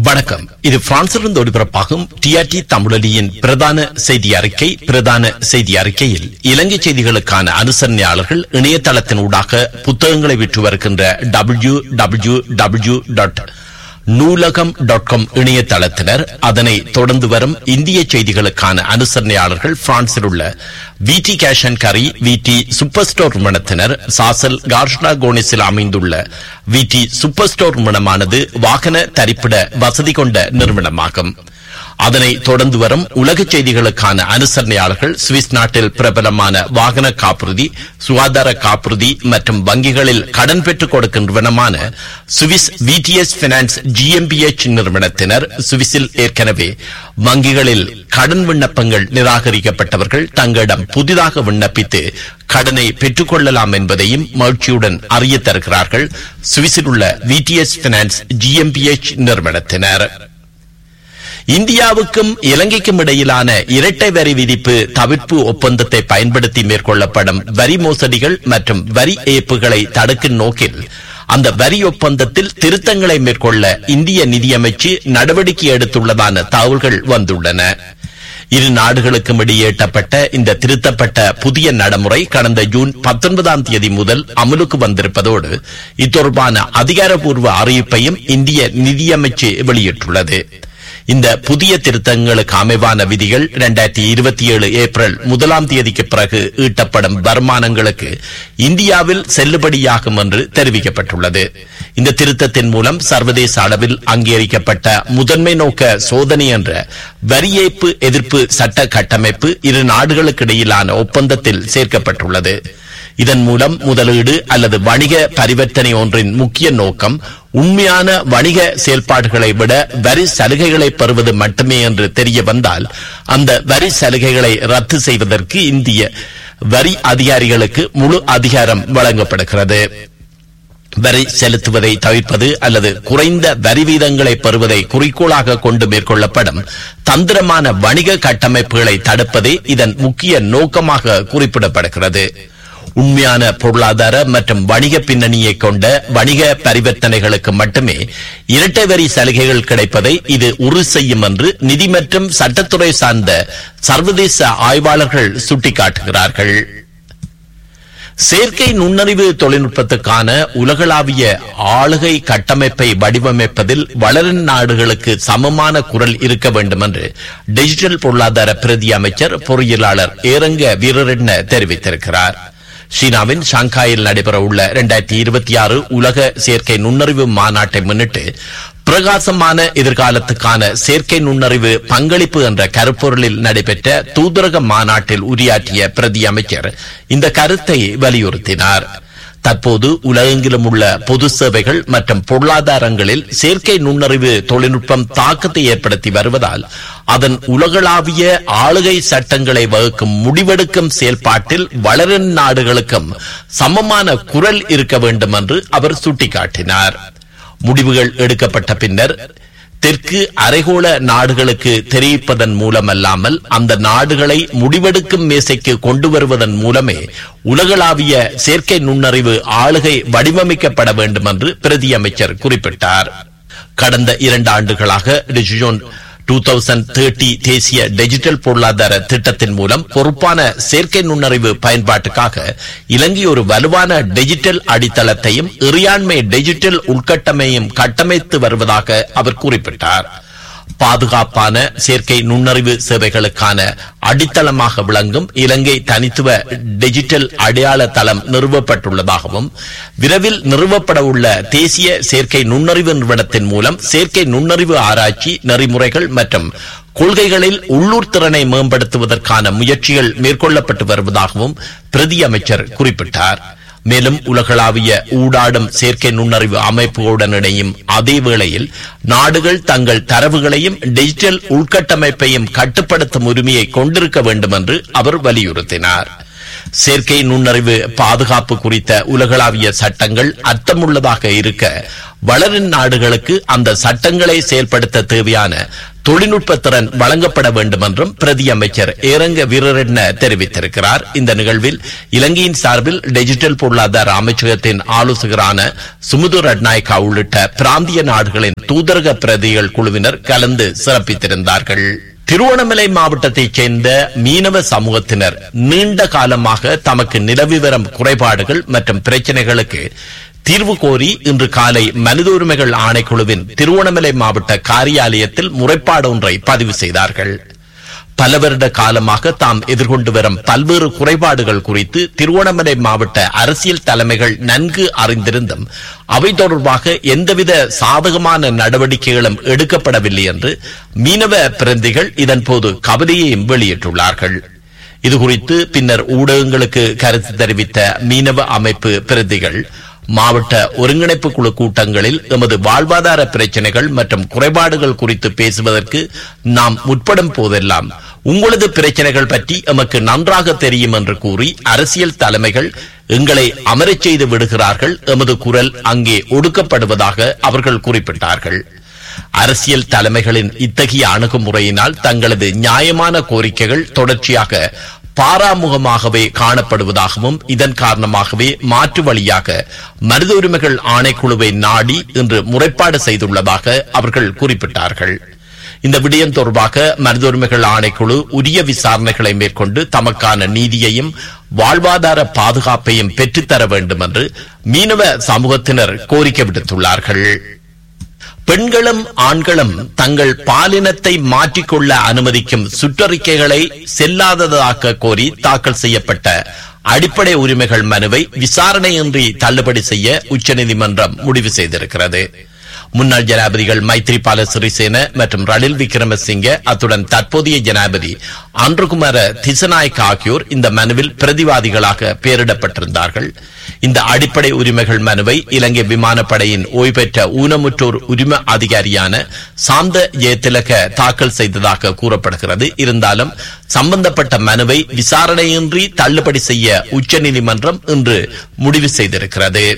வணக்கம். இது பிரான்சிலிருந்து ஒளிபரப்பாகும் டிஆர்டி தமிழொலியின் பிரதான செய்தி அறிக்கை. பிரதான செய்தி அறிக்கையில் இலங்கை செய்திகளுக்கான அனுசரணையாளர்கள் இணையதளத்தின் ஊடாக புத்தகங்களை விற்று வருகின்ற www.நூலகம்.com இணையதளத்தினர், அதனை தொடர்ந்து வரும் இந்திய செய்திகளுக்கான அனுசரணையாளர்கள் பிரான்சில் உள்ள விடி கேஷ் அண்ட் கரி, விடி சூப்பர் ஸ்டோர் நிறுவனத்தினர், சாசல் கார்ஷ்னா கோனிஸில் அமைந்துள்ள விடி சூப்பர் ஸ்டோர் நிறுவனமானது வாகன தரிப்பிட வசதி கொண்ட நிறுவனமாகும். அதனை தொடர்ந்து வரும் உலக செய்திகளுக்கான அனுசரணையாளர்கள் சுவிஸ் நாட்டில் பிரபலமான வாகன காப்புறுதி, சுகாதார காப்புறுதி மற்றும் வங்கிகளில் கடன் பெற்றுக் கொடுக்கும் நிறுவனமான சுவிஸ் விடிஎஸ் பினான்ஸ் ஜிஎம்பிஎச் நிறுவனத்தினர், சுவிஸில் ஏற்கனவே வங்கிகளில் கடன் விண்ணப்பங்கள் நிராகரிக்கப்பட்டவர்கள் தங்களிடம் புதிதாக விண்ணப்பித்து கடனை பெற்றுக் கொள்ளலாம் என்பதையும் மகிழ்ச்சியுடன் அறிய தருகிறார்கள் சுவிஸில் உள்ள விடிஎஸ் பினான்ஸ் ஜிஎம்பிஎச் நிறுவனத்தினர். இந்தியாவுக்கும் இலங்கைக்கும் இடையிலான இரட்டை வரி விதிப்பு தவிர்ப்பு ஒப்பந்தத்தை பயன்படுத்தி மேற்கொள்ளப்படும் வரி மோசடிகள் மற்றும் வரி ஏய்ப்புகளை தடுக்கும் நோக்கில் அந்த வரி ஒப்பந்தத்தில் திருத்தங்களை மேற்கொள்ள இந்திய நிதியமைச்சு நடவடிக்கை எடுத்துள்ளதான தகவல்கள் வந்துள்ளன. இரு நாடுகளுக்கும் இடையே எட்டப்பட்ட இந்த திருத்தப்பட்ட புதிய நடைமுறை கடந்த ஜூன் 19 முதல் அமலுக்கு வந்திருப்பதோடு இத்தொடர்பான அதிகாரப்பூர்வ அறிவிப்பையும் இந்திய நிதியமைச்சு வெளியிட்டுள்ளது. இந்த புதிய திருத்தங்களுக்கு அமைவான விதிகள் 2027 ஏப்ரல் 1 பிறகு ஈட்டப்படும் வருமானங்களுக்கு இந்தியாவில் செல்லுபடியாகும் என்று தெரிவிக்கப்பட்டுள்ளது. இந்த திருத்தத்தின் மூலம் சர்வதேச அளவில் அங்கீகரிக்கப்பட்ட முதன்மை நோக்க சோதனை என்ற வரி ஏய்ப்பு எதிர்ப்பு சட்ட கட்டமைப்பு இரு நாடுகளுக்கு இடையிலான ஒப்பந்தத்தில் சேர்க்கப்பட்டுள்ளது. இதன் மூலம் முதலீடு அல்லது வணிக பரிவர்த்தனை ஒன்றின் முக்கிய நோக்கம் உண்மையான வணிக செயல்பாடுகளை விட வரி சலுகைகளை பெறுவது மட்டுமே என்று தெரிய வந்தால் அந்த வரி சலுகைகளை ரத்து செய்வதற்கு இந்திய வரி அதிகாரிகளுக்கு முழு அதிகாரம் வழங்கப்படுகிறது. வரி செலுத்துவதை தவிர்ப்பது அல்லது குறைந்த வரி வீதங்களை பெறுவதை குறிக்கோளாக கொண்டு மேற்கொள்ளப்படும் தந்திரமான வணிக கட்டமைப்புகளை தடுப்பதே இதன் முக்கிய நோக்கமாக குறிப்பிடப்படுகிறது. உண்மையான பொருளாதார மற்றும் வணிக பின்னணியை கொண்ட வணிக பரிவர்த்தனைகளுக்கு மட்டுமே இரட்டை வரி சலுகைகள் கிடைப்பதை இது உறுதி செய்யும் என்று நிதி மற்றும் சட்டத்துறை சார்ந்த சர்வதேச ஆய்வாளர்கள் சுட்டிக்காட்டுகிறார்கள். செயற்கை நுண்ணறிவு தொழில்நுட்பத்துக்கான உலகளாவிய ஆளுகை கட்டமைப்பை வடிவமைப்பதில் வளரும் நாடுகளுக்கு சமமான குரல் இருக்க வேண்டும் என்று டிஜிட்டல் பொருளாதார பிரதி அமைச்சர் பொறியியலாளர் ஏரங்க வீரரெட்ன தெரிவித்திருக்கிறார். சீனாவின் ஷாங்காயில் நடைபெற உள்ள 2026 உலக செயற்கை நுண்ணறிவு மாநாட்டை முன்னிட்டு பிரகாசமான எதிர்காலத்துக்கான செயற்கை நுண்ணறிவு பங்களிப்பு என்ற கருப்பொருளில் நடைபெற்ற தூதரக மாநாட்டில் உரையாற்றிய பிரதி அமைச்சர் இந்த கருத்தை வலியுறுத்தினார். தற்போது உலகெங்கிலும் உள்ள பொது சேவைகள் மற்றும் பொருளாதாரங்களில் செயற்கை நுண்ணறிவு தொழில்நுட்பம் தாக்கத்தை ஏற்படுத்தி வருவதால் அதன் உலகளாவிய ஆளுகை சட்டங்களை வகுக்கும் முடிவெடுக்கும் செயல்பாட்டில் வளரும் நாடுகளுக்கும் சமமான குரல் இருக்க வேண்டும் என்று அவர் சுட்டிக்காட்டினார். முடிவுகள் எடுக்கப்பட்ட பின்னர் தெற்கு அரைகோள நாடுகளுக்கு தெரிவிப்பதன் மூலமல்லாமல் அந்த நாடுகளை முடிவெடுக்கும் மேசைக்கு கொண்டு வருவதன் மூலமே உலகளாவிய செயற்கை நுண்ணறிவு ஆளுகை வடிவமைக்கப்பட வேண்டும் என்று பிரதி அமைச்சர் குறிப்பிட்டார். கடந்த 2 ஆண்டுகளாக டிஜிட்டல் 2030 தேசிய டிஜிட்டல் பொருளாதார திட்டத்தின் மூலம் பொறுப்பான செயற்கை நுண்ணறிவு பயன்பாட்டுக்காக இலங்கை ஒரு வலுவான டிஜிட்டல் அடித்தளத்தையும் இறையாண்மை டிஜிட்டல் உள்கட்டமையும் கட்டமைத்து வருவதாக அவர் குறிப்பிட்டார். பாதுகாப்பான செயற்கை நுண்ணறிவு சேவைகளுக்கான அடித்தளமாக விளங்கும் இலங்கை தனித்துவ டிஜிட்டல் அடையாள தளம் நிறுவப்பட்டுள்ளதாகவும் விரைவில் நிறுவப்பட உள்ள தேசிய செயற்கை நுண்ணறிவு நிறுவனத்தின் மூலம் செயற்கை நுண்ணறிவு ஆராய்ச்சி நெறிமுறைகள் மற்றும் கொள்கைகளில் உள்ளூர் திறனை மேம்படுத்துவதற்கான முயற்சிகள் மேற்கொள்ளப்பட்டு வருவதாகவும் பிரதி அமைச்சர் குறிப்பிட்டார். மேலும் உலகளாவிய ஊடாடும் செயற்கை நுண்ணறிவு அமைப்புகளுடன் இணையும் அதே வேளையில் நாடுகள் தங்கள் தரவுகளையும் டிஜிட்டல் உள்கட்டமைப்பையும் கட்டுப்படுத்தும் உரிமையை கொண்டிருக்க வேண்டும் என்று அவர் வலியுறுத்தினார். செயற்கை நுண்ணறிவு பாதுகாப்பு குறித்த உலகளாவிய சட்டங்கள் அர்த்தமுள்ளதாக இருக்க வளரும் நாடுகளுக்கு அந்த சட்டங்களை செயல்படுத்த தேவையான தொழில்நுட்ப திறன் வழங்கப்பட வேண்டும் என்றும் பிரதி அமைச்சர் ஏரங்க வீரரெட்ன தெரிவித்திருக்கிறார். இந்த நிகழ்வில் இலங்கையின் சார்பில் டிஜிட்டல் பொருளாதார அமைச்சகத்தின் ஆலோசகரான சுமுது ரட்நாயக்கா உள்ளிட்ட பிராந்திய நாடுகளின் தூதரக பிரதிகள் குழுவினர் கலந்து சிறப்பித்திருந்தார்கள். திருவண்ணாமலை மாவட்டத்தைச் சேர்ந்த மீனவ சமூகத்தினர் நீண்ட காலமாக தமக்கு நிலவி வரும் குறைபாடுகள் மற்றும் பிரச்சனைகளுக்கு தீர்வு கோரி இன்று காலை மனித உரிமைகள் ஆணைக்குழுவின் திருவண்ணாமலை மாவட்ட காரியாலயத்தில் முறைப்பாடு ஒன்றை பதிவு செய்தார்கள். பல வருட காலமாக தாம் எதிர்கொண்டு வரும் பல்வேறு குறைபாடுகள் குறித்து திருவண்ணாமலை மாவட்ட அரசியல் தலைமைகள் நன்கு அறிந்திருந்தும் அவை தொடர்பாக எந்தவித சாதகமான நடவடிக்கைகளும் எடுக்கப்படவில்லை என்று மீனவ பிரதிகள் இதன்போது கவலையையும் வெளியிட்டுள்ளார்கள். இதுகுறித்து பின்னர் ஊடகங்களுக்கு கருத்து தெரிவித்த மீனவ அமைப்பு பிரதிகள், மாவட்ட ஒருங்கிணைப்பு குழு கூட்டங்களில் எமது வாழ்வாதார பிரச்சனைகள் மற்றும் குறைபாடுகள் குறித்து பேசுவதற்கு நாம் முற்படும் போதெல்லாம் உங்களது பிரச்சனைகள் பற்றி எமக்கு நன்றாக தெரியும் என்று கூறி அரசியல் தலைமைகள் எங்களை அமரச் செய்து விடுகிறார்கள். எமது குரல் அங்கே ஒடுக்கப்படுவதாக அவர்கள் குறிப்பிட்டார்கள். அரசியல் தலைமைகளின் இத்தகைய அணுகுமுறையினால் தங்களது நியாயமான கோரிக்கைகள் தொடர்ச்சியாக பாராமுகமாகவே காணப்படுவதாகவும் இதன் காரணமாகவே மாற்று வழியாக மனித உரிமைகள் ஆணைக்குழுவை நாடி இன்று முறைப்பாடு செய்துள்ளதாக அவர்கள் குறிப்பிட்டார்கள். இந்த விடயம் தொடர்பாக மனித உரிமைகள் ஆணைக்குழு உரிய விசாரணைகளை மேற்கொண்டு தமக்கான நீதியையும் வாழ்வாதார பாதுகாப்பையும் பெற்றுத்தர வேண்டும் என்று மீனவ சமூகத்தினர் கோரிக்கை விடுத்துள்ளார்கள். பெண்களும் ஆண்களும் தங்கள் பாலினத்தை மாற்றிக்கொள்ள அனுமதிக்கும் சுற்றறிக்கைகளை செல்லாததாக்க கோரி தாக்கல் செய்யப்பட்ட அடிப்படை உரிமைகள் மனுவை விசாரணையின்றி தள்ளுபடி செய்ய உச்சநீதிமன்றம் முடிவு செய்திருக்கிறது. முன்னாள் ஜனாதிபதிகள் மைத்ரிபால சிறிசேன மற்றும் ரணில் விக்ரமசிங்கே, அத்துடன் தற்போதைய ஜனாதிபதி அன்ருகுமார திசநாயக்க ஆகியோர் இந்த மனுவில் பிரதிவாதிகளாக பெயரிடப்பட்டிருந்தார்கள். இந்த அடிப்படை உரிமைகள் மனுவை இலங்கை விமானப்படையின் ஓய்வு பெற்ற ஊனமுற்றோர் உரிமை அதிகாரியான சாந்த ஜெயதிலக தாக்கல் செய்ததாக கூறப்படுகிறது. இருந்தாலும் சம்பந்தப்பட்ட மனுவை விசாரணையின்றி தள்ளுபடி செய்ய உச்சநீதிமன்றம் இன்று முடிவு செய்திருக்கிறது.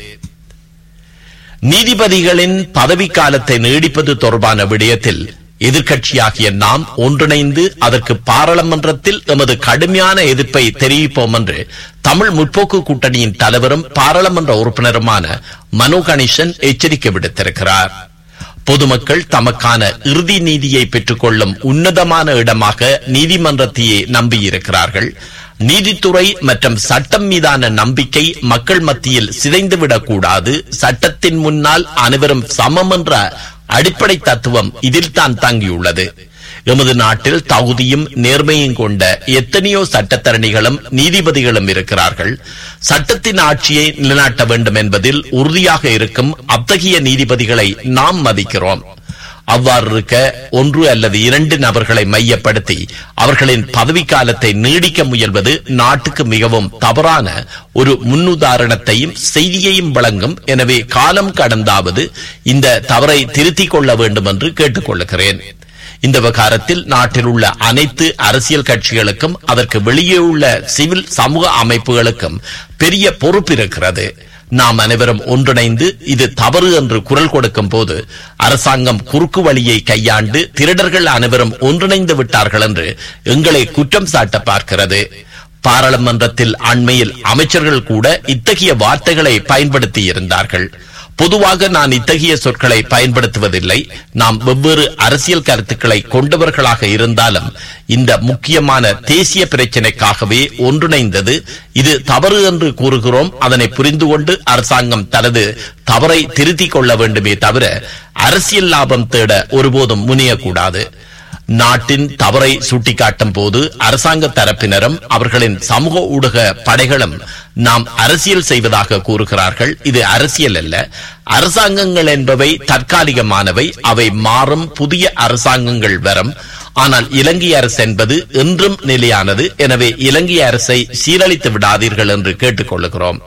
நீதிபதிகளின் பதவிக்காலத்தை நீடிப்பது தொடர்பான விடயத்தில் எதிர்க்கட்சியாகிய நாம் ஒன்றிணைந்து அதற்கு பாராளுமன்றத்தில் எமது கடுமையான எதிர்ப்பை தெரிவிப்போம் என்று தமிழ் முற்போக்கு கூட்டணியின் தலைவரும் பாராளுமன்ற உறுப்பினருமான மனோ கணேசன் எச்சரிக்கை விடுத்திருக்கிறார். பொதுமக்கள் தமக்கான இறுதி நீதியை பெற்றுக் கொள்ளும் உன்னதமான இடமாக நீதிமன்றத்தையே நம்பியிருக்கிறார்கள். நீதித்துறை மற்றும் சட்டம் மீதான நம்பிக்கை மக்கள் மத்தியில் சிதைந்துவிடக் கூடாது. சட்டத்தின் முன்னால் அனைவரும் சமம் என்ற அடிப்படை தத்துவம் இதில் தான் தங்கியுள்ளது. எமது நாட்டில் தகுதியும் நேர்மையும் கொண்ட எத்தனையோ சட்டத்தரணிகளும் நீதிபதிகளும் இருக்கிறார்கள். சட்டத்தின் ஆட்சியை நிலைநாட்ட வேண்டும் என்பதில் உறுதியாக இருக்கும் அத்தகைய நீதிபதிகளை நாம் மதிக்கிறோம். அவ்வாறு இருக்க ஒன்று அல்லது இரண்டு நபர்களை மையப்படுத்தி அவர்களின் பதவிக்காலத்தை நீடிக்க முயல்வது நாட்டுக்கு மிகவும் தவறான ஒரு முன்னுதாரணத்தையும் செய்தியையும் வழங்கும். எனவே காலம் கடந்தாவது இந்த தவறை திருத்திக் கொள்ள வேண்டும் என்று கேட்டுக் கொள்கிறேன். இந்த விவகாரத்தில் நாட்டில் உள்ள அனைத்து அரசியல் கட்சிகளுக்கும் அதற்கு வெளியே உள்ள சிவில் சமூக அமைப்புகளுக்கும் பெரிய பொறுப்பு இருக்கிறது. நாம் அனைவரும் ஒன்றிணைந்து இது தவறு என்று குரல் கொடுக்கும் போது அரசாங்கம் குறுக்கு வழியை கையாண்டு திருடர்கள் அனைவரும் ஒன்றிணைந்து விட்டார்கள் என்று எங்களை குற்றம் சாட்ட பார்க்கிறது. பாராளுமன்றத்தில் அண்மையில் அமைச்சர்கள் கூட இத்தகைய வார்த்தைகளை பயன்படுத்தி இருந்தார்கள். பொதுவாக நான் இத்தகைய சொற்களை பயன்படுத்துவதில்லை. நாம் வெவ்வேறு அரசியல் கருத்துக்களை கொண்டவர்களாக இருந்தாலும் இந்த முக்கியமான தேசிய பிரச்சினைக்காகவே ஒன்றிணைந்தது. இது தவறு என்று கூறுகிறோம். அதனை புரிந்து கொண்டு அரசாங்கம் தனது தவறை திருத்திக் கொள்ள வேண்டுமே தவிர அரசியல் லாபம் தேட ஒருபோதும் முனையக்கூடாது. நாட்டின் தவறை சுட்டிக்காட்டும் போது அரசாங்க தரப்பினரும் அவர்களின் சமூக ஊடக படைகளும் நாம் அரசியல் செய்வதாக கூறுகிறார்கள். இது அரசியல் அல்ல. அரசாங்கங்கள் என்பவை தற்காலிகமானவை. அவை மாறும். புதிய அரசாங்கங்கள் வரும். ஆனால் இலங்கை அரசு என்பது என்றும் நிலையானது. எனவே இலங்கை அரசை சீரழித்து விடாதீர்கள் என்று கேட்டுக் கொள்கிறோம்.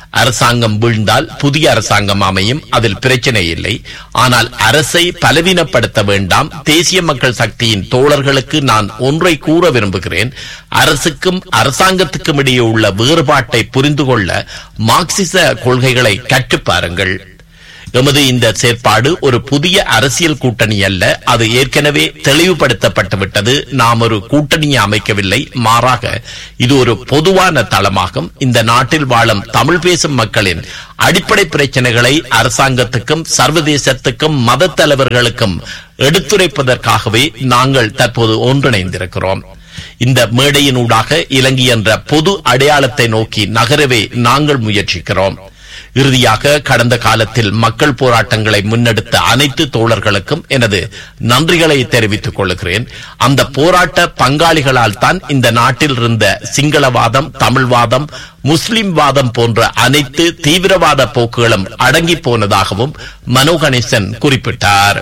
அரசாங்கம் வீழ்ந்தால் புதிய அரசாங்கம் அமையும், அதில் பிரச்சனை இல்லை. ஆனால் அரசை பலவீனப்படுத்த வேண்டாம். தேசிய மக்கள் சக்தியின் தோழர்களுக்கு நான் ஒன்றை கூற விரும்புகிறேன். அரசுக்கும் அரசாங்கத்துக்கும் இடையே உள்ள வேறுபாட்டை புரிந்து கொள்ள மார்க்சிச கொள்கைகளை கற்றுப்பாருங்கள். எமது இந்த செயற்பாடு ஒரு புதிய அரசியல் கூட்டணி அல்ல, அது ஏற்கனவே தெளிவுபடுத்தப்பட்டுவிட்டது. நாம் ஒரு கூட்டணியை அமைக்கவில்லை, மாறாக இது ஒரு பொதுவான தளமாகும். இந்த நாட்டில் வாழும் தமிழ் பேசும் மக்களின் அடிப்படை பிரச்சனைகளை அரசாங்கத்துக்கும் சர்வதேசத்துக்கும் மத தலைவர்களுக்கும் எடுத்துரைப்பதற்காகவே நாங்கள் தற்போது ஒன்றிணைந்திருக்கிறோம். இந்த மேடையினூடாக இலங்கை என்ற பொது அடையாளத்தை நோக்கி நகரவே நாங்கள் முயற்சிக்கிறோம். இறுதியாக கடந்த காலத்தில் மக்கள் போராட்டங்களை முன்னெடுத்த அனைத்து தோழர்களுக்கும் எனது நன்றிகளை தெரிவித்துக் கொள்கிறேன். அந்த போராட்ட பங்காளிகளால் தான் இந்த நாட்டில் இருந்த சிங்களவாதம், தமிழ்வாதம், முஸ்லிம் வாதம் போன்ற அனைத்து தீவிரவாத போக்குகளும் அடங்கி போனதாகவும் மனோ கணேசன் குறிப்பிட்டார்.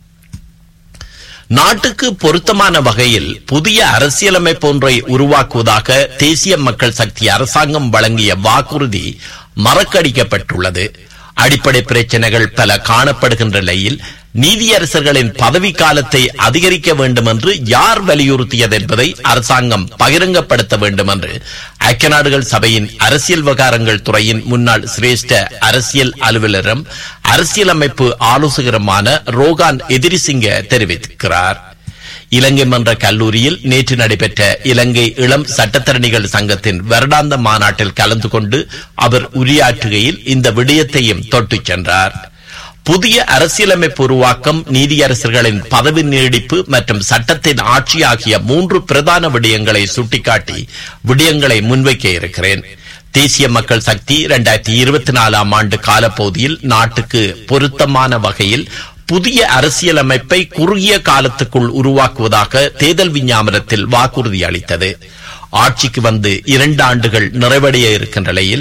நாட்டுக்கு பொருத்தமான வகையில் புதிய அரசியலமைப்பு ஒன்றை உருவாக்குவதாக தேசிய மக்கள் சக்தி அரசாங்கம் வழங்கிய வாக்குறுதி மறக்கடிக்கப்பட்டுள்ளது. அடிப்படை பிரச்சனைகள் பல காணப்படுகின்ற நிலையில் நீதியரசர்களின் பதவி காலத்தை அதிகரிக்க வேண்டும் என்று யார் வலியுறுத்தியது என்பதை அரசாங்கம் பகிரங்கப்படுத்த வேண்டும் என்று ஐக்கிய நாடுகள் சபையின் அரசியல் விவகாரங்கள் துறையின் முன்னாள் சிரேஷ்ட அரசியல் அலுவலரும் அரசியலமைப்பு ஆலோசகருமான ரோகான் எதிரிசிங்க தெரிவித்திருக்கிறார். இலங்கை மன்ற கல்லூரியில் நேற்று நடைபெற்ற இலங்கை இளம் சட்டத்தரணிகள் சங்கத்தின் வருடாந்த மாநாட்டில் கலந்து கொண்டு அவர் உரையாற்றுகையில் இந்த விடயத்தையும் தொட்டுச் சென்றார். புதிய அரசியலமைப்பு உருவாக்கம், நீதியரசர்களின் பதவி நீடிப்பு மற்றும் சட்டத்தின் ஆட்சி ஆகிய 3 பிரதான விடயங்களை சுட்டிக்காட்டி விடயங்களை முன்வைக்க இருக்கிறேன். தேசிய மக்கள் சக்தி 2024 ஆண்டு காலப்பகுதியில் நாட்டுக்கு பொருத்தமான வகையில் புதிய அரசியலமைப்பை குறுகிய காலத்துக்குள் உருவாக்குவதாக தேர்தல் விஞ்ஞாபனத்தில் வாக்குறுதி அளித்தது. ஆட்சிக்கு வந்து 2 ஆண்டுகள் நிறைவடைய இருக்கின்ற நிலையில்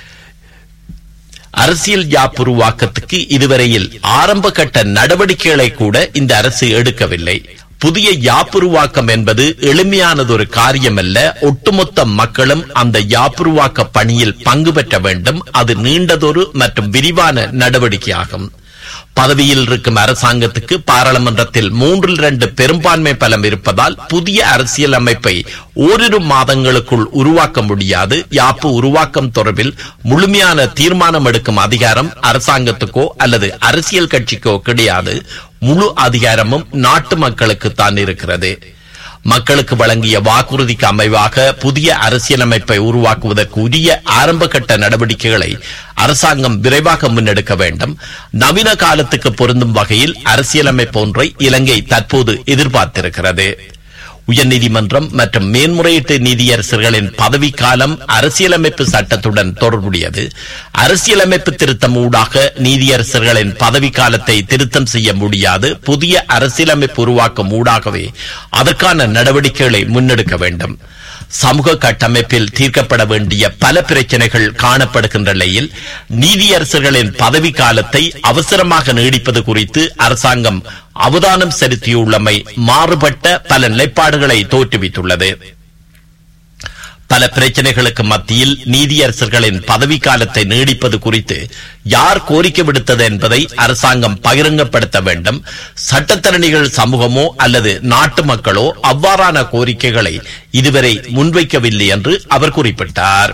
அரசியல் யாப் உருவாக்கத்துக்கு இதுவரையில் ஆரம்ப கட்ட நடவடிக்கைகளை கூட இந்த அரசு எடுக்கவில்லை. புதிய யாப்புருவாக்கம் என்பது எளிமையானதொரு காரியமல்ல. ஒட்டுமொத்த மக்களும் அந்த யாப்புருவாக்க பணியில் பங்கு பெற்ற வேண்டும். அது நீண்டதொரு மற்றும் விரிவான நடவடிக்கையாகும். பதவியில் இருக்கும் அரசாங்கத்துக்கு பாராளுமன்றத்தில் 3/2 பெரும்பான்மை பலம் இருப்பதால் புதிய அரசியல் அமைப்பை ஓரிரு மாதங்களுக்குள் உருவாக்க முடியாது. யாப்பு உருவாக்கம் தொடர்பில் முழுமையான தீர்மானம் எடுக்கும் அதிகாரம் அரசாங்கத்துக்கோ அல்லது அரசியல் கட்சிக்கோ கிடையாது. முழு அதிகாரமும் நாட்டு மக்களுக்கு தான் இருக்கிறது. மக்களுக்கு வழங்கிய வாக்குறுதிக்கு அமைவாக புதிய அரசியலமைப்பை உருவாக்குவதற்கு உரிய ஆரம்ப கட்ட நடவடிக்கைகளை அரசாங்கம் விரைவாக முன்னெடுக்க வேண்டும். நவீன காலத்துக்கு பொருந்தும் வகையில் அரசியலமைப்பு ஒன்றை இலங்கை தற்போது எதிர்பார்த்திருக்கிறது. உயர்நீதிமன்றம் மற்றும் மேன்முறையீட்டு நீதியரசர்களின் பதவிக்காலம் அரசியலமைப்பு சட்டத்துடன் தொடர்புடையது. அரசியலமைப்பு திருத்தம் ஊடாக நீதியரசர்களின் பதவிக்காலத்தை திருத்தம் செய்ய முடியாது. புதிய அரசியலமைப்பு உருவாக்கம் ஊடாகவே அதற்கான நடவடிக்கைகளை முன்னெடுக்க வேண்டும். சமூக கட்டமைப்பில் தீர்க்கப்பட வேண்டிய பல பிரச்சனைகள் காணப்படுகின்ற நிலையில் நீதியரசர்களின் பதவி காலத்தை அவசரமாக நீடிப்பது குறித்து அரசாங்கம் அவதானம் செலுத்தியுள்ளமை மாறுபட்ட பல நிலைப்பாடுகளை தோற்றுவித்துள்ளது. பல பிரச்சனைகளுக்கு மத்தியில் நீதியரசர்களின் பதவி காலத்தை நீடிப்பது குறித்து யார் கோரிக்கை விடுத்தது என்பதை அரசாங்கம் பகிரங்கப்படுத்த வேண்டும். சட்டத்தரணிகள் சமூகமோ அல்லது நாட்டு மக்களோ அவ்வாறான கோரிக்கைகளை இதுவரை முன்வைக்கவில்லை என்று அவர் குறிப்பிட்டார்.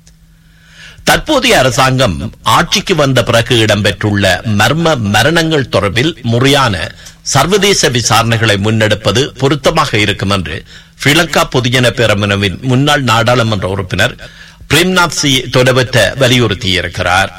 தற்போதைய அரசாங்கம் ஆட்சிக்கு வந்த பிறகு இடம்பெற்றுள்ள மர்ம மரணங்கள் தொடர்பில் முறையான சர்வதேச விசாரணைகளை முன்னெடுப்பது பொருத்தமாக இருக்கும் என்று ஸ்ரீலங்கா பொதுஜன பேரமுனவின் முன்னாள் நாடாளுமன்ற உறுப்பினர் பிரேம்நாத் சி தொடர்பற்ற வலியுறுத்தியிருக்கிறார்.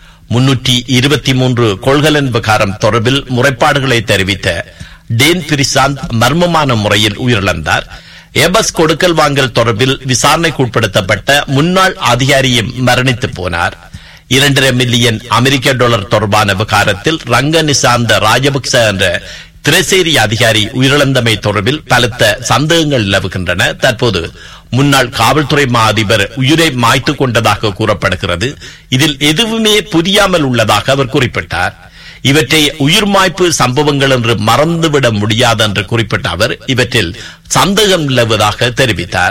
323 கொள்கலன் விகாரம் தொடர்பில் முறைப்பாடுகளை தெரிவித்த டேன் பிரிசாந்த் மர்மமான முறையில் உயிரிழந்தார். ஏபஸ் கொடுக்கல் வாங்கல் தொடர்பில் விசாரணைக்கு உட்படுத்தப்பட்ட முன்னாள் அதிகாரியும் மரணித்து போனார். 2.5 மில்லியன் அமெரிக்க டாலர் தொடர்பான விகாரத்தில் ரங்க நிசாந்த ராஜபக்ச என்ற திரைசேரி அதிகாரி உயிரிழந்தமை தொடர்பில் பலத்த சந்தேகங்கள் நிலவுகின்றன. தற்போது முன்னாள் காவல்துறை மா அதிபர் உயிரை மாய்த்துக் கொண்டதாக கூறப்படுகிறது. இதில் எதுவுமே புரியாமல் உள்ளதாக அவர் குறிப்பிட்டார். இவற்றை உயிர் மாய்ப்பு சம்பவங்கள் என்று மறந்துவிட முடியாது என்று குறிப்பிட்ட அவர் இவற்றில் சந்தேகம் நிலவுவதாக தெரிவித்தார்.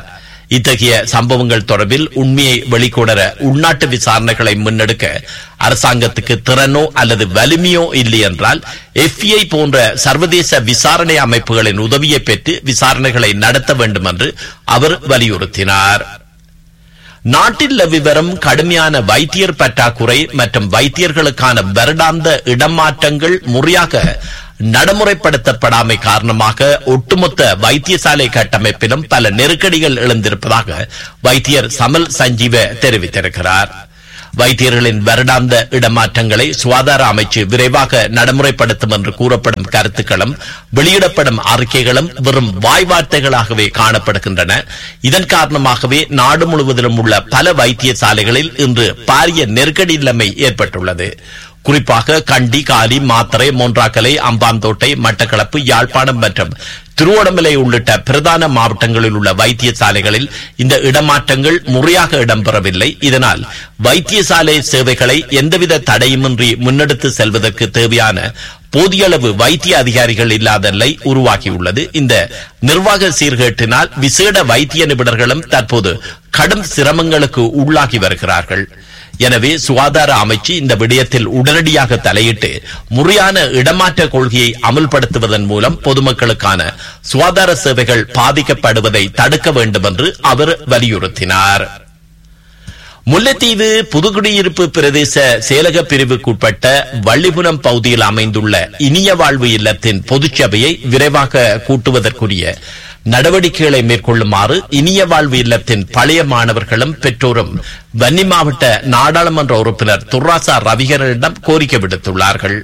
இத்தகைய சம்பவங்கள் தொடர்பில் உண்மையை வெளிக்கொணர உள்நாட்டு விசாரணைகளை முன்னெடுக்க அரசாங்கத்துக்கு திறனோ அல்லது வலிமையோ இல்லை என்றால் FBI போன்ற சர்வதேச விசாரணை அமைப்புகளின் உதவியை பெற்று விசாரணைகளை நடத்த வேண்டும் என்று அவர் வலியுறுத்தினார். நாட்டில் நிலவி வரும் கடுமையான வைத்தியர் பற்றாக்குறை மற்றும் வைத்தியர்களுக்கான வருடாந்த இடமாற்றங்கள் முறையாக நடைமுறைப்படுத்தப்படாமை காரணமாக ஒட்டுமொத்த வைத்தியசாலை கட்டமைப்பிலும் பல நெருக்கடிகள் எழுந்திருப்பதாக வைத்தியர் சமல் சஞ்சீவ தெரிவித்திருக்கிறார். வைத்தியர்களின் வருடாந்த இடமாற்றங்களை சுகாதார அமைச்சு விரைவாக நடைமுறைப்படுத்தும் என்று கூறப்படும் கருத்துக்களும் வெளியிடப்படும் அறிக்கைகளும் வெறும் வாய்வார்த்தைகளாகவே காணப்படுகின்றன. இதன் காரணமாகவே நாடு முழுவதிலும் உள்ள பல வைத்தியசாலைகளில் இன்று பாரிய நெருக்கடி நிலைமை ஏற்பட்டுள்ளது. குறிப்பாக கண்டி, காலி, மாத்தறை, மொன்றாக்கலை, அம்பாந்தோட்டை, மட்டக்களப்பு, யாழ்ப்பாணம் மற்றும் திருவோணமலை உள்ளிட்ட பிரதான மாவட்டங்களில் உள்ள வைத்தியசாலைகளில் இந்த இடமாற்றங்கள் முறையாக இடம்பெறவில்லை. இதனால் வைத்தியசாலை சேவைகளை எந்தவித தடையுமின்றி முன்னெடுத்து செல்வதற்கு தேவையான போதிய அளவு வைத்திய அதிகாரிகள் இல்லாத நிலை உருவாகியுள்ளது. இந்த நிர்வாக சீர்கேட்டினால் விசேட வைத்திய நிபுணர்களும் தற்போது கடும் சிரமங்களுக்கு உள்ளாகி வருகிறார்கள். எனவே சுகாதார அமைச்சு இந்த விடயத்தில் உடனடியாக தலையிட்டு முறையான இடமாற்ற கொள்கையை அமல்படுத்துவதன் மூலம் பொதுமக்களுக்கான சுகாதார சேவைகள் பாதிக்கப்படுவதை தடுக்க வேண்டும் என்று அவர் வலியுறுத்தினார். முல்லைத்தீவு புதுக்குடியிருப்பு பிரதேச செயலக பிரிவுக்குட்பட்ட வள்ளிபுரம் பகுதியில் அமைந்துள்ள இனிய வாழ்வு இல்லத்தின் பொதுச்சபையை விரைவாக கூட்டுவதற்குரிய நடவடிக்கைகளை மேற்கொள்ளுமாறு இனிய வாழ்வு இல்லத்தின் பழைய மாணவர்களும் பெற்றோரும் வன்னி மாவட்ட நாடாளுமன்ற உறுப்பினர் துர்ராசா ரவிகரனிடம் கோரிக்கை விடுத்துள்ளார்கள்.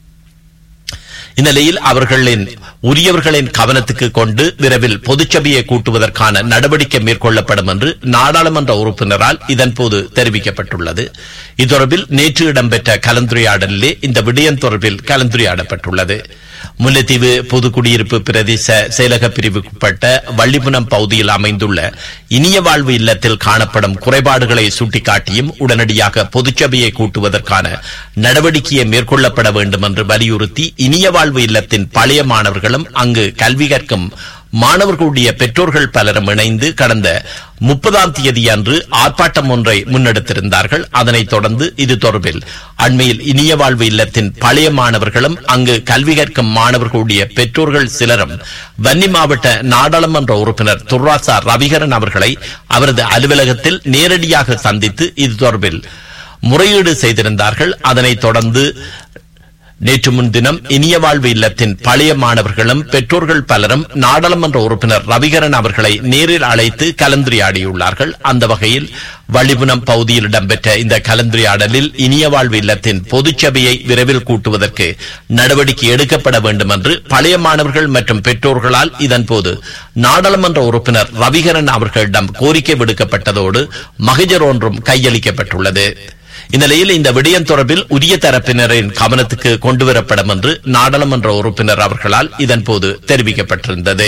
இந்நிலையில் அவர்களின் உரியவர்களின் கவனத்துக்கு கொண்டு விரைவில் பொதுச்சபையை கூட்டுவதற்கான நடவடிக்கை மேற்கொள்ளப்படும் என்று நாடாளுமன்ற உறுப்பினரால் இதன்போது தெரிவிக்கப்பட்டுள்ளது. இத்தொடர்பில் நேற்று இடம்பெற்ற கலந்துரையாடலிலே இந்த விடயம் தொடர்பில் கலந்துரையாடப்பட்டுள்ளது. முல்லைத்தீவு புதுக்குடியிருப்பு பிரதேச செயலக பிரிவுக்குட்பட்ட வள்ளிபுரம் பகுதியில் அமைந்துள்ள இனிய வாழ்வு இல்லத்தில் காணப்படும் குறைபாடுகளை சுட்டிக்காட்டியும் உடனடியாக பொதுச்சபையை கூட்டுவதற்கான நடவடிக்கையை மேற்கொள்ளப்பட வேண்டும் என்று வலியுறுத்தி இனிய வாழ்வு இல்லத்தின் பழைய மாணவர்களும் அங்கு கல்வி கற்கும் மாணவர்களுடைய பெற்றோர்கள் பலரும் இணைந்து கடந்த 30ஆம் தேதி அன்று ஆர்ப்பாட்டம் ஒன்றை முன்னெடுத்திருந்தார்கள். அதனைத் தொடர்ந்து இது தொடர்பில் அண்மையில் இனிய வாழ்வு இல்லத்தின் பழைய மாணவர்களும் அங்கு கல்வி கற்கும் மாணவர்களுடைய பெற்றோர்கள் சிலரும் வன்னி மாவட்ட நாடாளுமன்ற உறுப்பினர் துர்ராசா ரவிகரன் அவர்களை அவரது அலுவலகத்தில் நேரடியாக சந்தித்து இது தொடர்பில் முறையீடு செய்திருந்தார்கள். அதனைத் தொடர்ந்து நேற்று முன்தினம் இனிய வாழ்வு இல்லத்தின் பழைய மாணவர்களும் பெற்றோர்கள் பலரும் நாடாளுமன்ற உறுப்பினர் ரவிகரன் அவர்களை நேரில் அழைத்து கலந்துரையாடியுள்ளார்கள். அந்த வகையில் வள்ளிபுரம் பகுதியில் இடம்பெற்ற இந்த கலந்துரையாடலில் இனிய வாழ்வு இல்லத்தின் பொதுச்சபையை விரைவில் கூட்டுவதற்கு நடவடிக்கை எடுக்கப்பட வேண்டும் என்று பழைய மாணவர்கள் மற்றும் பெற்றோர்களால் இதன்போது நாடாளுமன்ற உறுப்பினர் ரவிகரன் அவர்களிடம் கோரிக்கை விடுக்கப்பட்டதோடு மகஜர் ஒன்றும் கையளிக்கப்பட்டுள்ளது. இந்நிலையில் இந்த விடயம் தொடர்பில் உரிய தரப்பினரின் கவனத்துக்கு கொண்டுவரப்படும் என்று நாடாளுமன்ற உறுப்பினர் அவர்களால் இதன்போது தெரிவிக்கப்பட்டிருந்தது.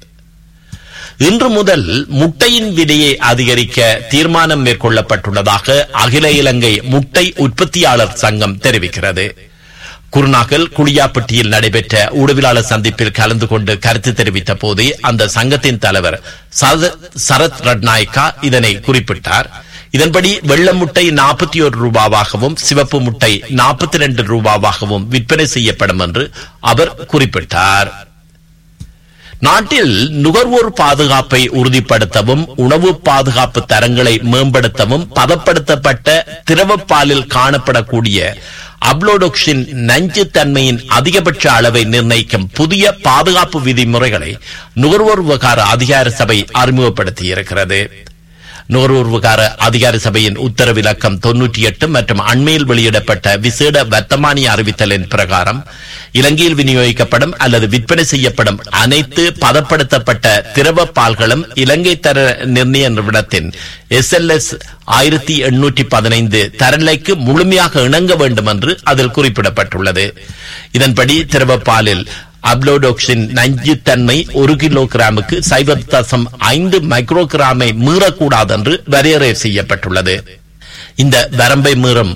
இன்று முதல் முட்டையின் விலையை அதிகரிக்க தீர்மானம் மேற்கொள்ளப்பட்டுள்ளதாக அகில இலங்கை முட்டை உற்பத்தியாளர் சங்கம் தெரிவிக்கிறது. குருநாகல் குளியாப்பட்டியில் நடைபெற்ற ஊடகவியலாளர் சந்திப்பில் கலந்து கொண்டு கருத்து தெரிவித்த போதே அந்த சங்கத்தின் தலைவர் சரத் ரட்நாயக்கா இதனை குறிப்பிட்டார். இதன்படி வெள்ள முட்டை 41 ரூபாவாகவும் சிவப்பு முட்டை 42 ரூபாவாகவும் விற்பனை செய்யப்படும் என்று அவர் குறிப்பிட்டார். நாட்டில் நுகர்வோர் பாதுகாப்பை உறுதிப்படுத்தவும் உணவு பாதுகாப்பு தரங்களை மேம்படுத்தவும் பதப்படுத்தப்பட்ட திரவப்பாலில் காணப்படக்கூடிய அப்ளோடோக்சின் நஞ்சுத்தன்மையின் அதிகபட்ச அளவை நிர்ணயிக்கும் புதிய பாதுகாப்பு விதிமுறைகளை நுகர்வோர் விவகார அதிகார சபை அறிமுகப்படுத்தியிருக்கிறது. நுகர்வோர் விவகார அதிகார சபையின் உத்தரவிலக்கம் 98 மற்றும் அண்மையில் வெளியிடப்பட்ட விசேட வர்த்தமானிய அறிவித்தலின் பிரகாரம் இலங்கையில் விநியோகிக்கப்படும் அல்லது விற்பனை செய்யப்படும் அனைத்து பதப்படுத்தப்பட்ட திரவ பால்களும் இலங்கை தர நிர்ணய நிறுவனத்தின் SLS 1815 தரநிலைக்கு முழுமையாக இணங்க வேண்டும் என்று அதில் குறிப்பிடப்பட்டுள்ளது. இதன்படி திரவ பாலில் அப்ளோடோக்சின் நஞ்சுத்தன்மை 1 கிலோகிராமுக்கு 0.5 மைக்ரோகிராமை மீறக்கூடாது என்று வரையறை செய்யப்பட்டுள்ளது. இந்த வரம்பை மீறும்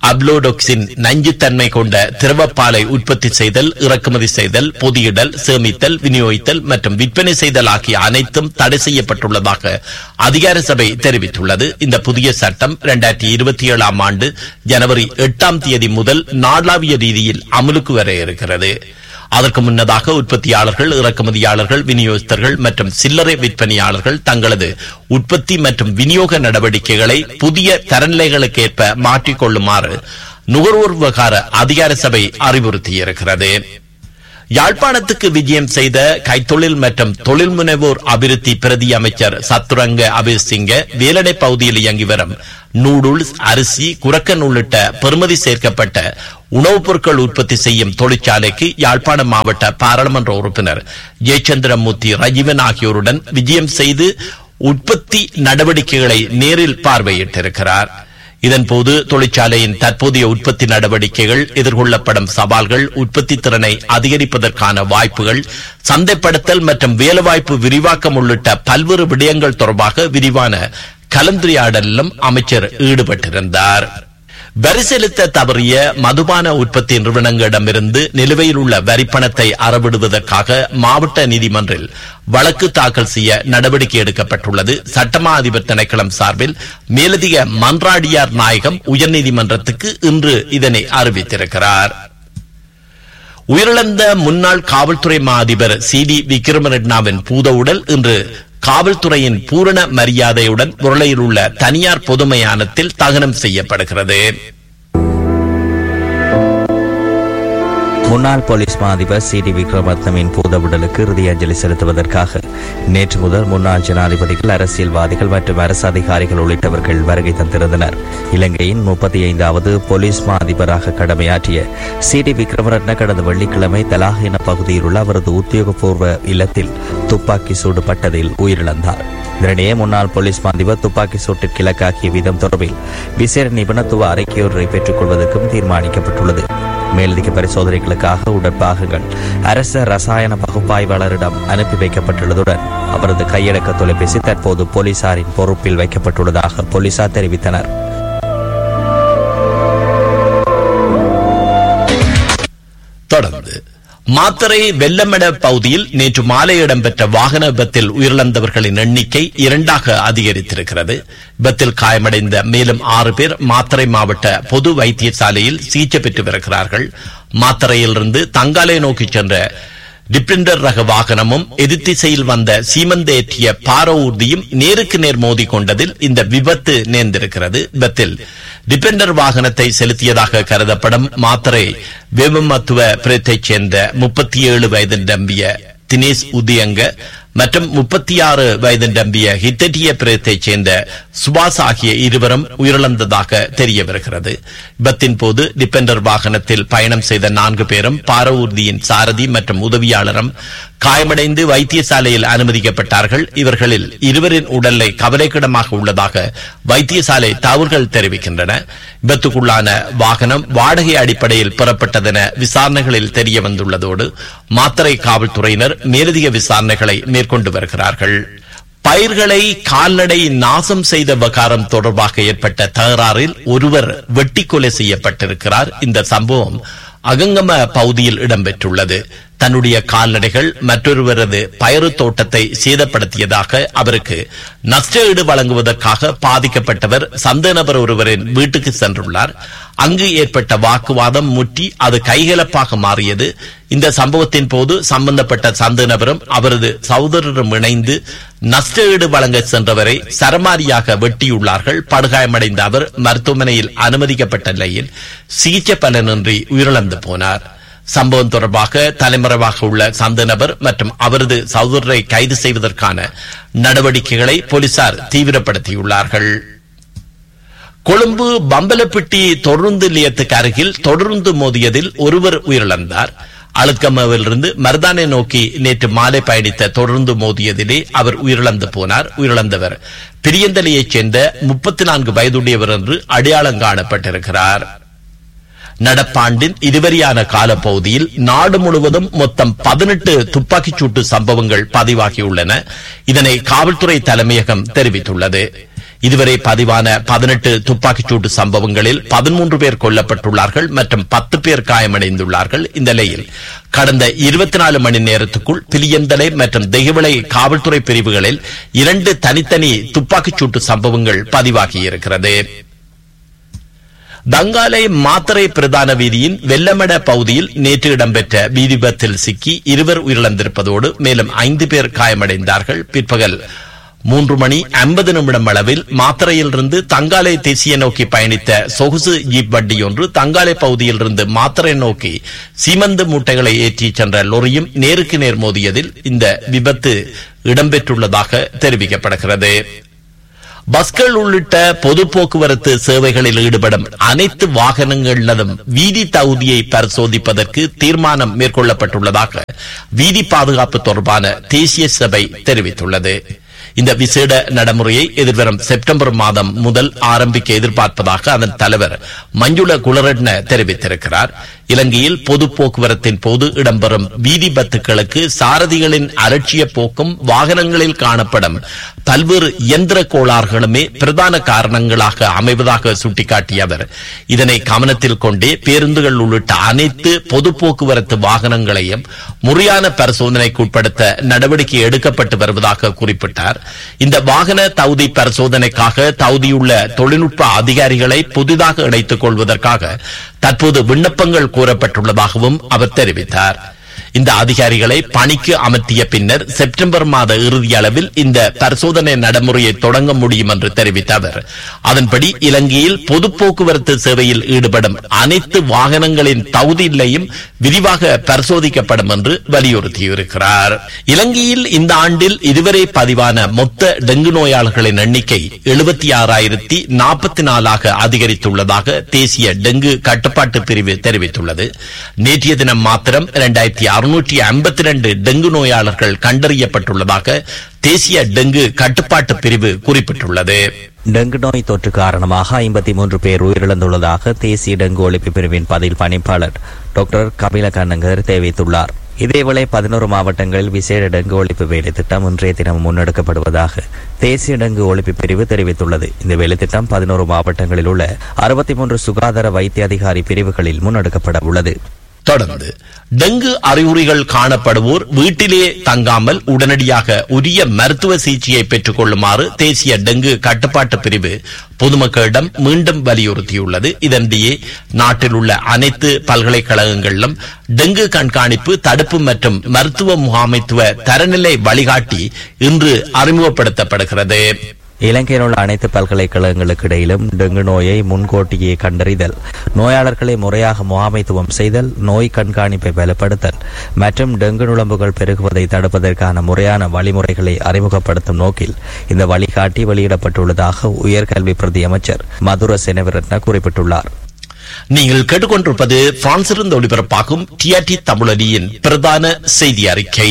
அப்ளோடொக்சின் நஞ்சுத்தன்மை கொண்ட திரவப்பாலை உற்பத்தி செய்தல், இறக்குமதி செய்தல், பொதியிடல், சேமித்தல், விநியோகித்தல் மற்றும் விற்பனை செய்தல் ஆகிய அனைத்தும் தடை செய்யப்பட்டுள்ளதாக அதிகார சபை தெரிவித்துள்ளது. இந்த புதிய சட்டம் 2027 ஆண்டு ஜனவரி 8 முதல் நாளாவிய ரீதியில் அமலுக்கு வர இருக்கிறது. அதற்கு முன்னதாக உற்பத்தியாளர்கள், இறக்குமதியாளர்கள், விநியோகஸ்தர்கள் மற்றும் சில்லறை விற்பனையாளர்கள் தங்களது உற்பத்தி மற்றும் விநியோக நடவடிக்கைகளை புதிய தரநிலைகளுக்கு ஏற்ப மாற்றிக்கொள்ளுமாறு நுகர்வோர் விவகார அதிகார சபை அறிவுறுத்தியிருக்கிறது. யாழ்ப்பாணத்துக்கு விஜயம் செய்த கைத்தொழில் மற்றும் தொழில் முனைவோர் அபிவிருத்தி பிரதி அமைச்சர் சத்துரங்க அபிசிங்க வேலடை பகுதியில் இயங்கி வரும் நூடுல்ஸ், அரிசி, குரக்கன் உள்ளிட்ட பெறுமதி சேர்க்கப்பட்ட உணவுப் பொருட்கள் உற்பத்தி செய்யும் தொழிற்சாலைக்கு யாழ்ப்பாணம் மாவட்ட பாராளுமன்ற உறுப்பினர் ஜெயச்சந்திரமூர்த்தி ரஜீவன் ஆகியோருடன் விஜயம் செய்து உற்பத்தி நடவடிக்கைகளை நேரில் பார்வையிட்டிருக்கிறார். இதன்போது தொழிற்சாலையின் தற்போதைய உற்பத்தி நடவடிக்கைகள், எதிர்கொள்ளப்படும் சவால்கள், உற்பத்தி திறனை அதிகரிப்பதற்கான வாய்ப்புகள், சந்தைப்படுத்தல் மற்றும் வேலைவாய்ப்பு விரிவாக்கம் உள்ளிட்ட பல்வேறு விடயங்கள் தொடர்பாக விரிவான கலந்துரையாடலிலும் அமைச்சர் ஈடுபட்டிருந்தார். வரி செலுத்த தவறிய மதுபான உற்பத்தி நிறுவனங்களிடமிருந்து நிலுவையில் உள்ள வரிப்பணத்தை அறவிடுவதற்காக மாவட்ட நீதிமன்றில் வழக்கு தாக்கல் செய்ய நடவடிக்கை எடுக்கப்பட்டுள்ளது. சட்டமா அதிபர் திணைக்களம் சார்பில் மேலதிக மன்றாடியார் நாயகம் உயர்நீதிமன்றத்துக்கு இன்று இதனை அறிவித்திருக்கிறார். உயிரிழந்த முன்னாள் காவல்துறை மா அதிபர் CD விக்ரமரெட்னாவின் பூத உடல் இன்று காவல்துறையின் பூரண மரியாதையுடன் முரளையில் உள்ள தனியார் பொது மயானத்தில் தகனம் செய்யப்படுகிறது. முன்னாள் போலீஸ் மா அதிபர் CD விக்ரமரத்னவின் பூத உடலுக்கு இறுதி அஞ்சலி செலுத்துவதற்காக நேற்று முதல் முன்னாள் ஜனாதிபதிகள், அரசியல்வாதிகள் மற்றும் அரசு அதிகாரிகள் உள்ளிட்டவர்கள் வருகை தந்திருந்தனர். இலங்கையின் 35வது போலீஸ் மா அதிபராக கடமையாற்றிய CD விக்ரமரத்ன கடந்த வெள்ளிக்கிழமை தலாஹின பகுதியில் உள்ள அவரது உத்தியோகபூர்வ இல்லத்தில் துப்பாக்கி சூடுபட்டதில் உயிரிழந்தார். இதனிடையே முன்னாள் போலீஸ் மா அதிபர் துப்பாக்கி சூட்டிற்கு இலக்காக்கிய விதம் தொடர்பில் விசேட நிபுணத்துவ அறிக்கையொன்றை பெற்றுக் கொள்வதற்கும் தீர்மானிக்கப்பட்டுள்ளது. மேலதிக பரிசோதனைகளுக்காக உடற்பாகங்கள் அரச ரசாயன பகுப்பாய்வாளரிடம் அனுப்பி வைக்கப்பட்டுள்ளதுடன் அவரது கையடக்க தொலைபேசி தற்போது போலீசாரின் பொறுப்பில் வைக்கப்பட்டுள்ளதாக போலீசார் தெரிவித்தனர். தொடர்ந்து மாத்தறை வெள்ளமட பகுதியில் நேற்று மாலை இடம்பெற்ற வாகன விபத்தில் உயிரிழந்தவர்களின் எண்ணிக்கை 2ஆக அதிகரித்திருக்கிறது. விபத்தில் காயமடைந்த மேலும் 6 பேர் மாத்தறை மாவட்ட பொது வைத்தியசாலையில் சிகிச்சை பெற்று வருகிறார்கள். மாத்தறையிலிருந்து தங்காலை நோக்கி சென்ற டிபெண்டர் ரக வாகனமும் எதிர்த்திசையில் வந்த சீமந்த ஏற்றிய பார ஊர்தியும் நேருக்கு நேர் மோதி கொண்டதில் இந்த விபத்து நேர்ந்திருக்கிறது. விபத்தில் டிபெண்டர் வாகனத்தை செலுத்தியதாக கருதப்படும் மாத்தறை வேமமத்துவ பிரத்தைச் சேர்ந்த 37 வயது நிரம்பிய தினேஷ் உதியங்க மற்றும் 36 வயது நிரம்பிய ஹித்தட்டிய பிரத்தைச் சேர்ந்த சுபாஷ் ஆகிய இருவரும் உயிரிழந்ததாக தெரிய வருகிறது. விபத்தின் போது டிபெண்டர் வாகனத்தில் பயணம் செய்த 4 பேரும் பார ஊர்தியின் சாரதி மற்றும் உதவியாளரும் காயமடைந்து வைத்தியசாலையில் அனுமதிக்கப்பட்டார்கள். இவர்களில் 2 உடல்நிலை கவலைக்கிடமாக உள்ளதாக வைத்தியசாலை தகவல்கள் தெரிவிக்கின்றன. விபத்துக்குள்ளான வாகனம் வாடகை அடிப்படையில் பெறப்பட்டதென விசாரணைகளில் தெரிய வந்துள்ளதோடு மாத்தறை காவல்துறையினர் மேலதிக விசாரணைகளை மேற்கொண்டு வருகிறார்கள். பயிர்களை கால்நடை நாசம் செய்த விவகாரம் தொடர்பாக ஏற்பட்ட தகராறில் ஒருவர் வெட்டி கொலை செய்யப்பட்டிருக்கிறார். இந்த சம்பவம் அகங்கம பகுதியில் இடம்பெற்றுள்ளது. தன்னுடைய கால்நடைகள் மற்றொருவரது பயறு தோட்டத்தை சேதப்படுத்தியதாக அவருக்கு நஷ்டஈடு வழங்குவதற்காக பாதிக்கப்பட்டவர் சந்தேக நபர் ஒருவரின் வீட்டுக்கு சென்றுள்ளார். அங்கு ஏற்பட்ட வாக்குவாதம் முற்றி அது கைகலப்பாக மாறியது. இந்த சம்பவத்தின் போது சம்பந்தப்பட்ட சந்தேக நபரும் அவரது சகோதரரும் இணைந்து நஷ்டஈடு வழங்க சென்றவரை சரமாரியாக வெட்டியுள்ளார்கள். படுகாயமடைந்த அவர் மருத்துவமனையில் அனுமதிக்கப்பட்ட நிலையில் சிகிச்சை பலனின்றி உயிரிழந்து போனார். சம்பவம் தொடர்பாக தலைமறைவாக உள்ள சந்தேக நபர் மற்றும் அவரது சகோதரரை கைது செய்வதற்கான நடவடிக்கைகளை போலீசார் தீவிரப்படுத்தியுள்ளார்கள். கொழும்பு பம்பலப்பிட்டி தொடருந்து நிலையத்துக்கு அருகில் தொடருந்து மோதியதில் ஒருவர் உயிரிழந்தார். அழுக்கமவிலிருந்து மருதானை நோக்கி நேற்று மாலை பயணித்த தொடர்ந்து மோதியதிலே அவர் உயிரிழந்து போனார். உயிரிழந்தவர் பிரியந்தலையைச் சேர்ந்த 34 வயதுடையவர் என்று அடையாளம் காணப்பட்டிருக்கிறார். நடப்பாண்டின் இதுவரையான காலப்பகுதியில் நாடு முழுவதும் மொத்தம் 18 துப்பாக்கிச்சூட்டு சம்பவங்கள் பதிவாகியுள்ளன. இதனை காவல்துறை தலைமையகம் தெரிவித்துள்ளது. இதுவரை பதிவான 18 துப்பாக்கிச்சூட்டு சம்பவங்களில் 13 பேர் கொல்லப்பட்டுள்ளார்கள் மற்றும் 10 பேர் காயமடைந்துள்ளார்கள். இந்த நிலையில் கடந்த 24 மணி நேரத்துக்குள் பிலியந்தலை மற்றும் தெஹிவளை காவல்துறை பிரிவுகளில் 2 தனித்தனி துப்பாக்கிச்சூட்டு சம்பவங்கள் பதிவாகியிருக்கிறது. தங்காலை மாத்தறை பிரதான வீதியின் வெள்ளமட பகுதியில் நேற்று இடம்பெற்ற வீதி விபத்தில் சிக்கி 2 உயிரிழந்திருப்பதோடு மேலும் 5 பேர் காயமடைந்தார்கள். பிற்பகல் 3:50 அளவில் மாத்தறையிலிருந்து தங்காலை தேசிய நோக்கி பயணித்த சொகுசு ஜீப் வண்டியொன்று தங்காலை பகுதியிலிருந்து மாத்தறை நோக்கி சீமந்து மூட்டைகளை ஏற்றி சென்ற லொரியும் நேருக்கு நேர் மோதியதில் இந்த விபத்து இடம்பெற்றுள்ளதாக தெரிவிக்கப்படுகிறது. பஸ்கள் உள்ளிட்ட பொது போக்குவரத்து சேவைகளில் ஈடுபடும் அனைத்து வாகனங்களிலும் வீதி தகுதியை பரிசோதிப்பதற்கு தீர்மானம் மேற்கொள்ளப்பட்டுள்ளதாக வீதி பாதுகாப்பு தொடர்பான தேசிய சபை தெரிவித்துள்ளது. இந்த விசேட நடைமுறையை எதிர்வரும் செப்டம்பர் மாதம் முதல் ஆரம்பிக்க எதிர்பார்ப்பதாக அதன் தலைவர் மஞ்சுள குலரட்ன தெரிவித்திருக்கிறார். இலங்கையில் பொது போக்குவரத்தின் போது இடம்பெறும் வீதி விபத்துகளுக்கு சாரதிகளின் அலட்சிய போக்கும் வாகனங்களில் காணப்படும் பல்வேறு இயந்திர கோளாறுகளுமே பிரதான காரணங்களாக அமைவதாக சுட்டிக்காட்டிய அவர் இதனை கவனத்தில் கொண்டே பேருந்துகள் உள்ளிட்ட அனைத்து பொது போக்குவரத்து வாகனங்களையும் முறையான பரிசோதனைக்கு உட்படுத்த நடவடிக்கை எடுக்கப்பட்டு வருவதாக குறிப்பிட்டார். இந்த வாகன தகுதி பரிசோதனைக்காக தகுதியுள்ள தொழில்நுட்ப அதிகாரிகளை புதிதாக இணைத்துக் கொள்வதற்காக தற்போது விண்ணப்பங்கள் கோரப்பட்டுள்ளதாகவும் அவர் தெரிவித்தார். இந்த அதிகாரிகளை பணிக்கு அமர்த்திய பின்னர் செப்டம்பர் மாத இறுதி அளவில் இந்த பரிசோதனை நடைமுறையை தொடங்க முடியும் என்று தெரிவித்த அவர் அதன்படி இலங்கையில் பொது போக்குவரத்து சேவையில் ஈடுபடும் அனைத்து வாகனங்களின் தகுதியிலையும் விரிவாக பரிசோதிக்கப்படும் என்று வலியுறுத்தியிருக்கிறார். இலங்கையில் இந்த ஆண்டில் இதுவரை பதிவான மொத்த டெங்கு நோயாளர்களின் எண்ணிக்கை 76,044 அதிகரித்துள்ளதாக தேசிய டெங்கு கட்டுப்பாட்டு பிரிவு தெரிவித்துள்ளது. நேற்றைய தினம் மாத்திரம் 2652 டெங்கு நோயாளர்கள் கண்டறியப்பட்டுள்ளதாக தேசிய டெங்கு கட்டுப்பாட்டு பிரிவு குறிப்பிட்டுள்ளது. டெங்கு நோய் தொற்று காரணமாக 53 பேர் உயிரிழந்துள்ளதாக தேசிய டெங்கு ஒழிப்பு பிரிவின் பதில் பணிப்பாளர் டாக்டர் கபில கண்ணங்கர் தெரிவித்துள்ளார். இதேவேளை 11 மாவட்டங்களில் விசேட டெங்கு ஒழிப்பு வேலை திட்டம் இன்றைய தினம் முன்னெடுக்கப்படுவதாக தேசிய டெங்கு ஒழிப்பு பிரிவு தெரிவித்துள்ளது. இந்த வேலை திட்டம் 11 மாவட்டங்களில் உள்ள 63 சுகாதார வைத்திய அதிகாரி பிரிவுகளில் முன்னெடுக்கப்பட உள்ளது. தொடர்ந்து டெங்கு அறிகுறிகள் காணப்படுவோர் வீட்டிலே தங்காமல் உடனடியாக உரிய மருத்துவ சிகிச்சையை பெற்றுக் கொள்ளுமாறு தேசிய டெங்கு கட்டுப்பாட்டு பிரிவு பொதுமக்களிடம் மீண்டும் வலியுறுத்தியுள்ளது. இதனிடையே நாட்டில் உள்ள அனைத்து பல்கலைக்கழகங்களிலும் டெங்கு கண்காணிப்பு தடுப்பு மற்றும் மருத்துவ முகாமைத்துவ தரநிலை வழிகாட்டி இன்று அறிமுகப்படுத்தப்படுகிறது. இலங்கையில் உள்ள அனைத்து பல்கலைக்கழகங்களுக்கு இடையிலும் டெங்கு நோயை முன்கூட்டியே கண்டறிதல், நோயாளர்களை முறையாக முகாமைத்துவம் செய்தல், நோய் கண்காணிப்பை பலப்படுத்தல் மற்றும் டெங்கு நுழம்புகள் பெருகுவதை தடுப்பதற்கான முறையான வழிமுறைகளை அறிமுகப்படுத்தும் நோக்கில் இந்த வழிகாட்டி வெளியிடப்பட்டுள்ளதாக உயர்கல்வி பிரதி அமைச்சர் மதுர செனவிரட்ன குறிப்பிட்டுள்ளார். நீங்கள் கேட்டுக்கொண்டிருப்பது பிரான்சிலிருந்து ஒளிபரப்பாகும் டிஆர்டி தமிழொலியின் பிரதான செய்தி அறிக்கை.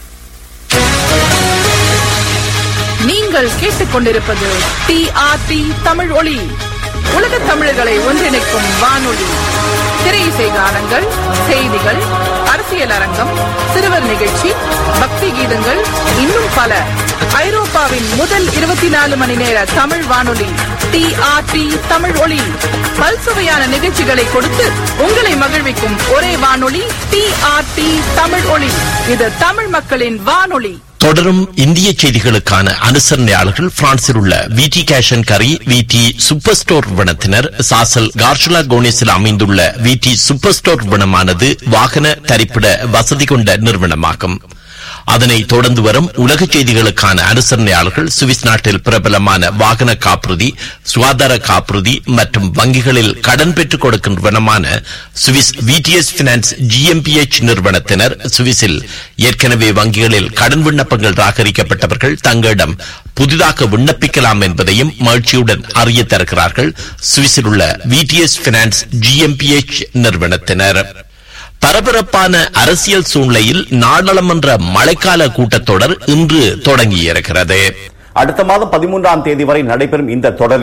நீங்கள் கேட்டுக்கொண்டிருப்பது டிஆர்டி தமிழ் ஒளி, உலக தமிழர்களை ஒன்றிணைக்கும் வானொலி. திரையிசை கானங்கள், செய்திகள், அரசியல் அரங்கம், சிறுவர் நிகழ்ச்சி, பக்தி கீதங்கள், இன்னும் பல. ஐரோப்பாவின் முதல் 24 மணி நேர தமிழ் வானொலி டிஆர்டி தமிழ் ஒளி. பல்சுவையான நிகழ்ச்சிகளை கொடுத்து உங்களை மகிழ்விக்கும் ஒரே வானொலி டிஆர்டி தமிழ் ஒளி. இது தமிழ் மக்களின் வானொலி. தொடரும் இந்திய செய்திகளுக்கான அனுசரணையாளர்கள் பிரான்சில் உள்ள விடி கேஷ் அண்ட் கரி, விடி சூப்பர் ஸ்டோர் நிறுவனத்தினர். சாசல் கார்ஷலா கோனிஸில் அமைந்துள்ள விடி சூப்பர் ஸ்டோர் நிறுவனமானது வாகன தரிப்பிட வசதி கொண்ட நிறுவனமாகும். அதனை தொடர்ந்து வரும் உலக செய்திகளுக்கான அனுசரணையாளர்கள் சுவிஸ் நாட்டில் பிரபலமான வாகன காப்புறுதி, சுகாதார காப்புறுதி மற்றும் வங்கிகளில் கடன் பெற்றுக் கொடுக்கும் நிறுவனமான சுவிஸ் விடிஎஸ் பினான்ஸ் ஜிஎம்பிஎச் நிறுவனத்தினர். சுவிஸில் ஏற்கனவே வங்கிகளில் கடன் விண்ணப்பங்கள் ராகரிக்கப்பட்டவர்கள் தங்களிடம் புதிதாக விண்ணப்பிக்கலாம் என்பதையும் மகிழ்ச்சியுடன் அறிய தருகிறார்கள் சுவிஸில் உள்ள விடிஎஸ் பினான்ஸ் ஜிஎம்பிஎச் நிறுவனத்தினர். பரபரப்பான அரசியல் சூழ்நிலையில் நாடாளுமன்ற மழைக்கால கூட்டத்தொடர் இன்று தொடங்கியிருக்கிறது. அடுத்த மாதம் 13ஆம் தேதி வரை நடைபெறும் இந்த தொடரில்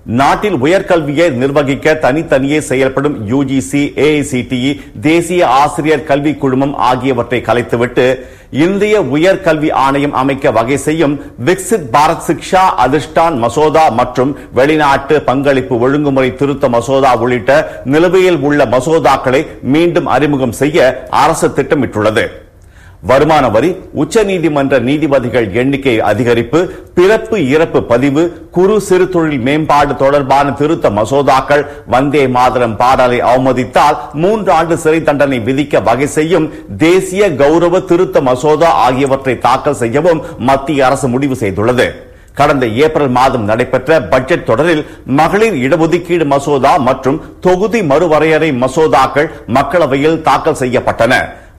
நாட்டில் உயர்கல்வியை நிர்வகிக்க தனித்தனியே செயல்படும் யுஜிசி, ஏஐசிடிஇ, தேசிய ஆசிரியர் கல்வி குழுமம் ஆகியவற்றை கலைத்துவிட்டு இந்திய உயர்கல்வி ஆணையம் அமைக்க வகை செய்யும் விக்சித் பாரத் சிக்ஷா அதிஷ்டான் மசோதா மற்றும் வெளிநாட்டு பங்களிப்பு ஒழுங்குமுறை திருத்த மசோதா உள்ளிட்ட நிலுவையில் உள்ள மசோதாக்களை மீண்டும் அறிமுகம் செய்ய அரசு திட்டமிட்டுள்ளது. வருமான வரி, உச்ச நீதிமன்ற நீதிபதிகள் எண்ணிக்கை அதிகரிப்பு, பிறப்பு இறப்பு பதிவு, குறு சிறு தொழில் மேம்பாடு தொடர்பான திருத்த மசோதாக்கள், வந்தே மாதரம் பாடலை அவமதித்தால் 3 ஆண்டு சிறை தண்டனை விதிக்க வகை செய்யும் தேசிய கௌரவ திருத்த மசோதா ஆகியவற்றை தாக்கல் செய்யவும் மத்திய அரசு முடிவு செய்துள்ளது. கடந்த ஏப்ரல் மாதம் நடைபெற்ற பட்ஜெட் தொடரில் மகளிர் இடஒதுக்கீடு மசோதா மற்றும் தொகுதி மறுவரையறை மசோதாக்கள் மக்களவையில் தாக்கல் செய்யப்பட்டன.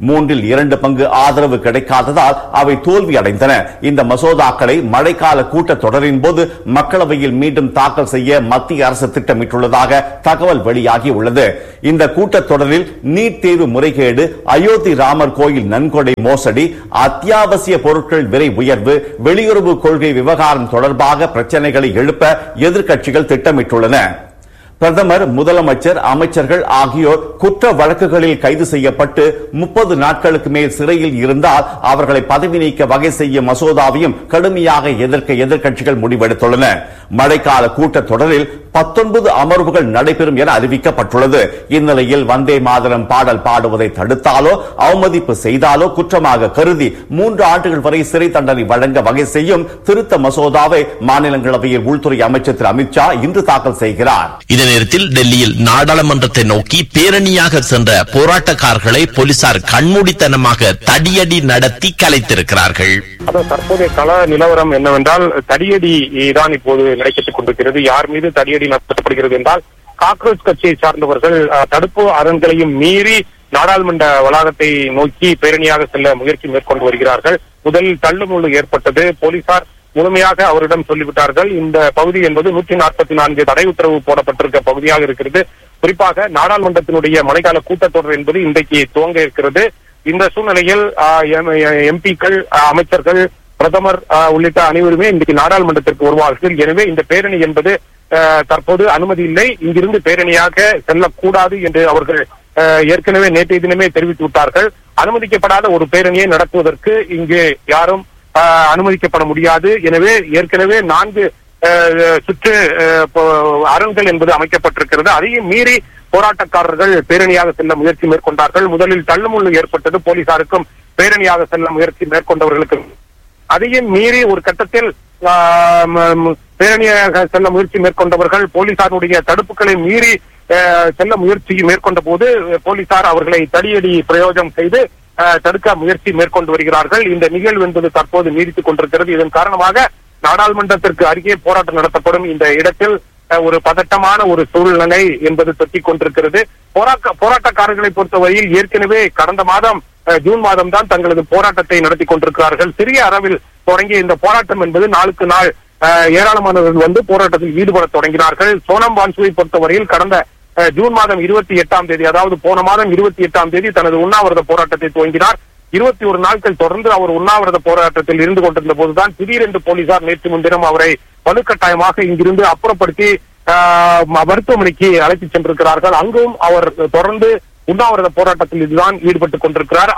3/2 பங்கு ஆதரவு கிடைக்காததால் அவை தோல்வி அடைந்தன. இந்த மசோதாக்களை மழைக்கால கூட்டத் தொடரின் போது மக்களவையில் மீண்டும் தாக்கல் செய்ய மத்திய அரசு திட்டமிட்டுள்ளதாக தகவல் வெளியாகி உள்ளது. இந்த கூட்டத் தொடரில் நீட் தேர்வு முறைகேடு, அயோத்தி ராமர் கோயில் நன்கொடை மோசடி, அத்தியாவசிய பொருட்கள் விலை உயர்வு, வெளியுறவு கொள்கை விவகாரம் தொடர்பாக பிரச்சனைகளை எழுப்ப எதிர்க்கட்சிகள் திட்டமிட்டுள்ளன. பிரதமர், முதலமைச்சர், அமைச்சர்கள் ஆகியோர் குற்ற வழக்குகளில் கைது செய்யப்பட்டு 30 நாட்களுக்கு மேல் சிறையில் இருந்தால் அவர்களை பதவி நீக்க வகை செய்யும் மசோதாவையும் கடுமையாக எதிர்க்க எதிர்க்கட்சிகள் முடிவெடுத்துள்ளன. மழைக்கால கூட்டத் தொடரில் 19 அமர்வுகள் நடைபெறும் என அறிவிக்கப்பட்டுள்ளது. இந்நிலையில் வந்தே மாதரம் பாடல் பாடுவதை தடுத்தாலோ அவமதிப்பு செய்தாலோ குற்றமாக கருதி 3 ஆண்டுகள் வரை சிறை தண்டனை வழங்க வகை செய்யும் திருத்த மசோதாவை மாநிலங்களவையில் உள்துறை அமைச்சர் திரு அமித்ஷா இன்று தாக்கல் செய்கிறார். இதே நேரத்தில் டெல்லியில் நாடாளுமன்றத்தை நோக்கி பேரணியாக சென்ற போராட்டக்காரர்களை போலீசார் கண்மூடித்தனமாக தடியடி நடத்தி கலைத்திருக்கிறார்கள். தற்போதைய கள நிலவரம் என்னவென்றால், தடியடி தான் இப்போது நடைபெற்றுக் கொண்டிருக்கிறது. யார் மீது தடியடி நடத்தப்படுகிறது என்றால், காக்ரோச் கட்சியை சார்ந்தவர்கள் தடுப்பு அரண்களையும் மீறி நாடாளுமன்ற வளாகத்தை நோக்கி பேரணியாக செல்ல முயற்சி மேற்கொண்டு வருகிறார்கள். முதலில் தள்ளுமுள்ளு ஏற்பட்டது. போலீசார் முழுமையாக அவரிடம் சொல்லிவிட்டார்கள். இந்த பகுதி என்பது 144 தடை உத்தரவு போடப்பட்டிருக்க பகுதியாக இருக்கிறது. குறிப்பாக நாடாளுமன்றத்தினுடைய மழைக்கால கூட்டத்தொடர் என்பது இன்றைக்கு துவங்க இருக்கிறது. இந்த சூழ்நிலையில் எம்பிக்கள், அமைச்சர்கள், பிரதமர் உள்ளிட்ட அனைவருமே இன்றைக்கு நாடாளுமன்றத்திற்கு வருவார்கள். எனவே இந்த பேரணி என்பது தற்போது அனுமதி இல்லை. இங்கிருந்து பேரணியாக செல்லக்கூடாது என்று அவர்கள் ஏற்கனவே நேற்றைய தினமே தெரிவித்து விட்டார்கள். அனுமதிக்கப்படாத ஒரு பேரணியை நடத்துவதற்கு இங்கு யாரும் அனுமதிக்கப்பட முடியாது. எனவே ஏற்கனவே 4 சுற்று அரண்கள் என்பது அமைக்கப்பட்டிருக்கிறது. அதையும் மீறி போராட்டக்காரர்கள் பேரணியாக செல்ல முயற்சி மேற்கொண்டார்கள். முதலில் தள்ளுமுள்ளு ஏற்பட்டது போலீசாருக்கும் பேரணியாக செல்ல முயற்சி மேற்கொண்டவர்களுக்கும். அதையும் மீறி ஒரு கட்டத்தில் பேரணியாக செல்ல முயற்சி மேற்கொண்டவர்கள் போலீசாருடைய தடுப்புகளை மீறி செல்ல முயற்சி மேற்கொண்ட போது போலீசார் அவர்களை தடியடி பிரயோகம் செய்து தடுக்க முயற்சி மேற்கொண்டு வருகிறார்கள். இந்த நிகழ்வு என்பது தற்போது நீடித்துக் கொண்டிருக்கிறது. இதன் காரணமாக நாடாளுமன்றத்திற்கு அருகே போராட்டம் நடத்தப்படும் இந்த இடத்தில் ஒரு பதட்டமான ஒரு சூழ்நிலை என்பது தொத்திக் கொண்டிருக்கிறது. போராட்டக்காரர்களை பொறுத்தவரையில் ஏற்கனவே கடந்த மாதம் ஜூன் மாதம் தான் தங்களது போராட்டத்தை நடத்தி கொண்டிருக்கிறார்கள். சிறிய அளவில் தொடங்கிய இந்த போராட்டம் என்பது நாளுக்கு நாள் ஏராளமானவர்கள் வந்து போராட்டத்தில் ஈடுபட தொடங்கினார்கள். சோனம் வான்சுவை பொறுத்தவரையில் கடந்த ஜூன் மாதம் 28ஆம் தேதி, அதாவது போன மாதம் 28ஆம் தேதி தனது உண்ணாவிரத போராட்டத்தை துவங்கினார். 21 நாட்கள் தொடர்ந்து அவர் உண்ணாவிரத போராட்டத்தில் இருந்து கொண்டிருந்த போதுதான் திடீரென்று போலீசார் நேற்று முன்தினம் அவரை வலுக்கட்டாயமாக இங்கிருந்து அப்புறப்படுத்தி மருத்துவமனைக்கு அழைத்துச் சென்றிருக்கிறார்கள். அங்கும் அவர் தொடர்ந்து உண்ணாவிரத போராட்டத்தில் இதுதான் ஈடுபட்டுக் கொண்டிருக்கிறார்.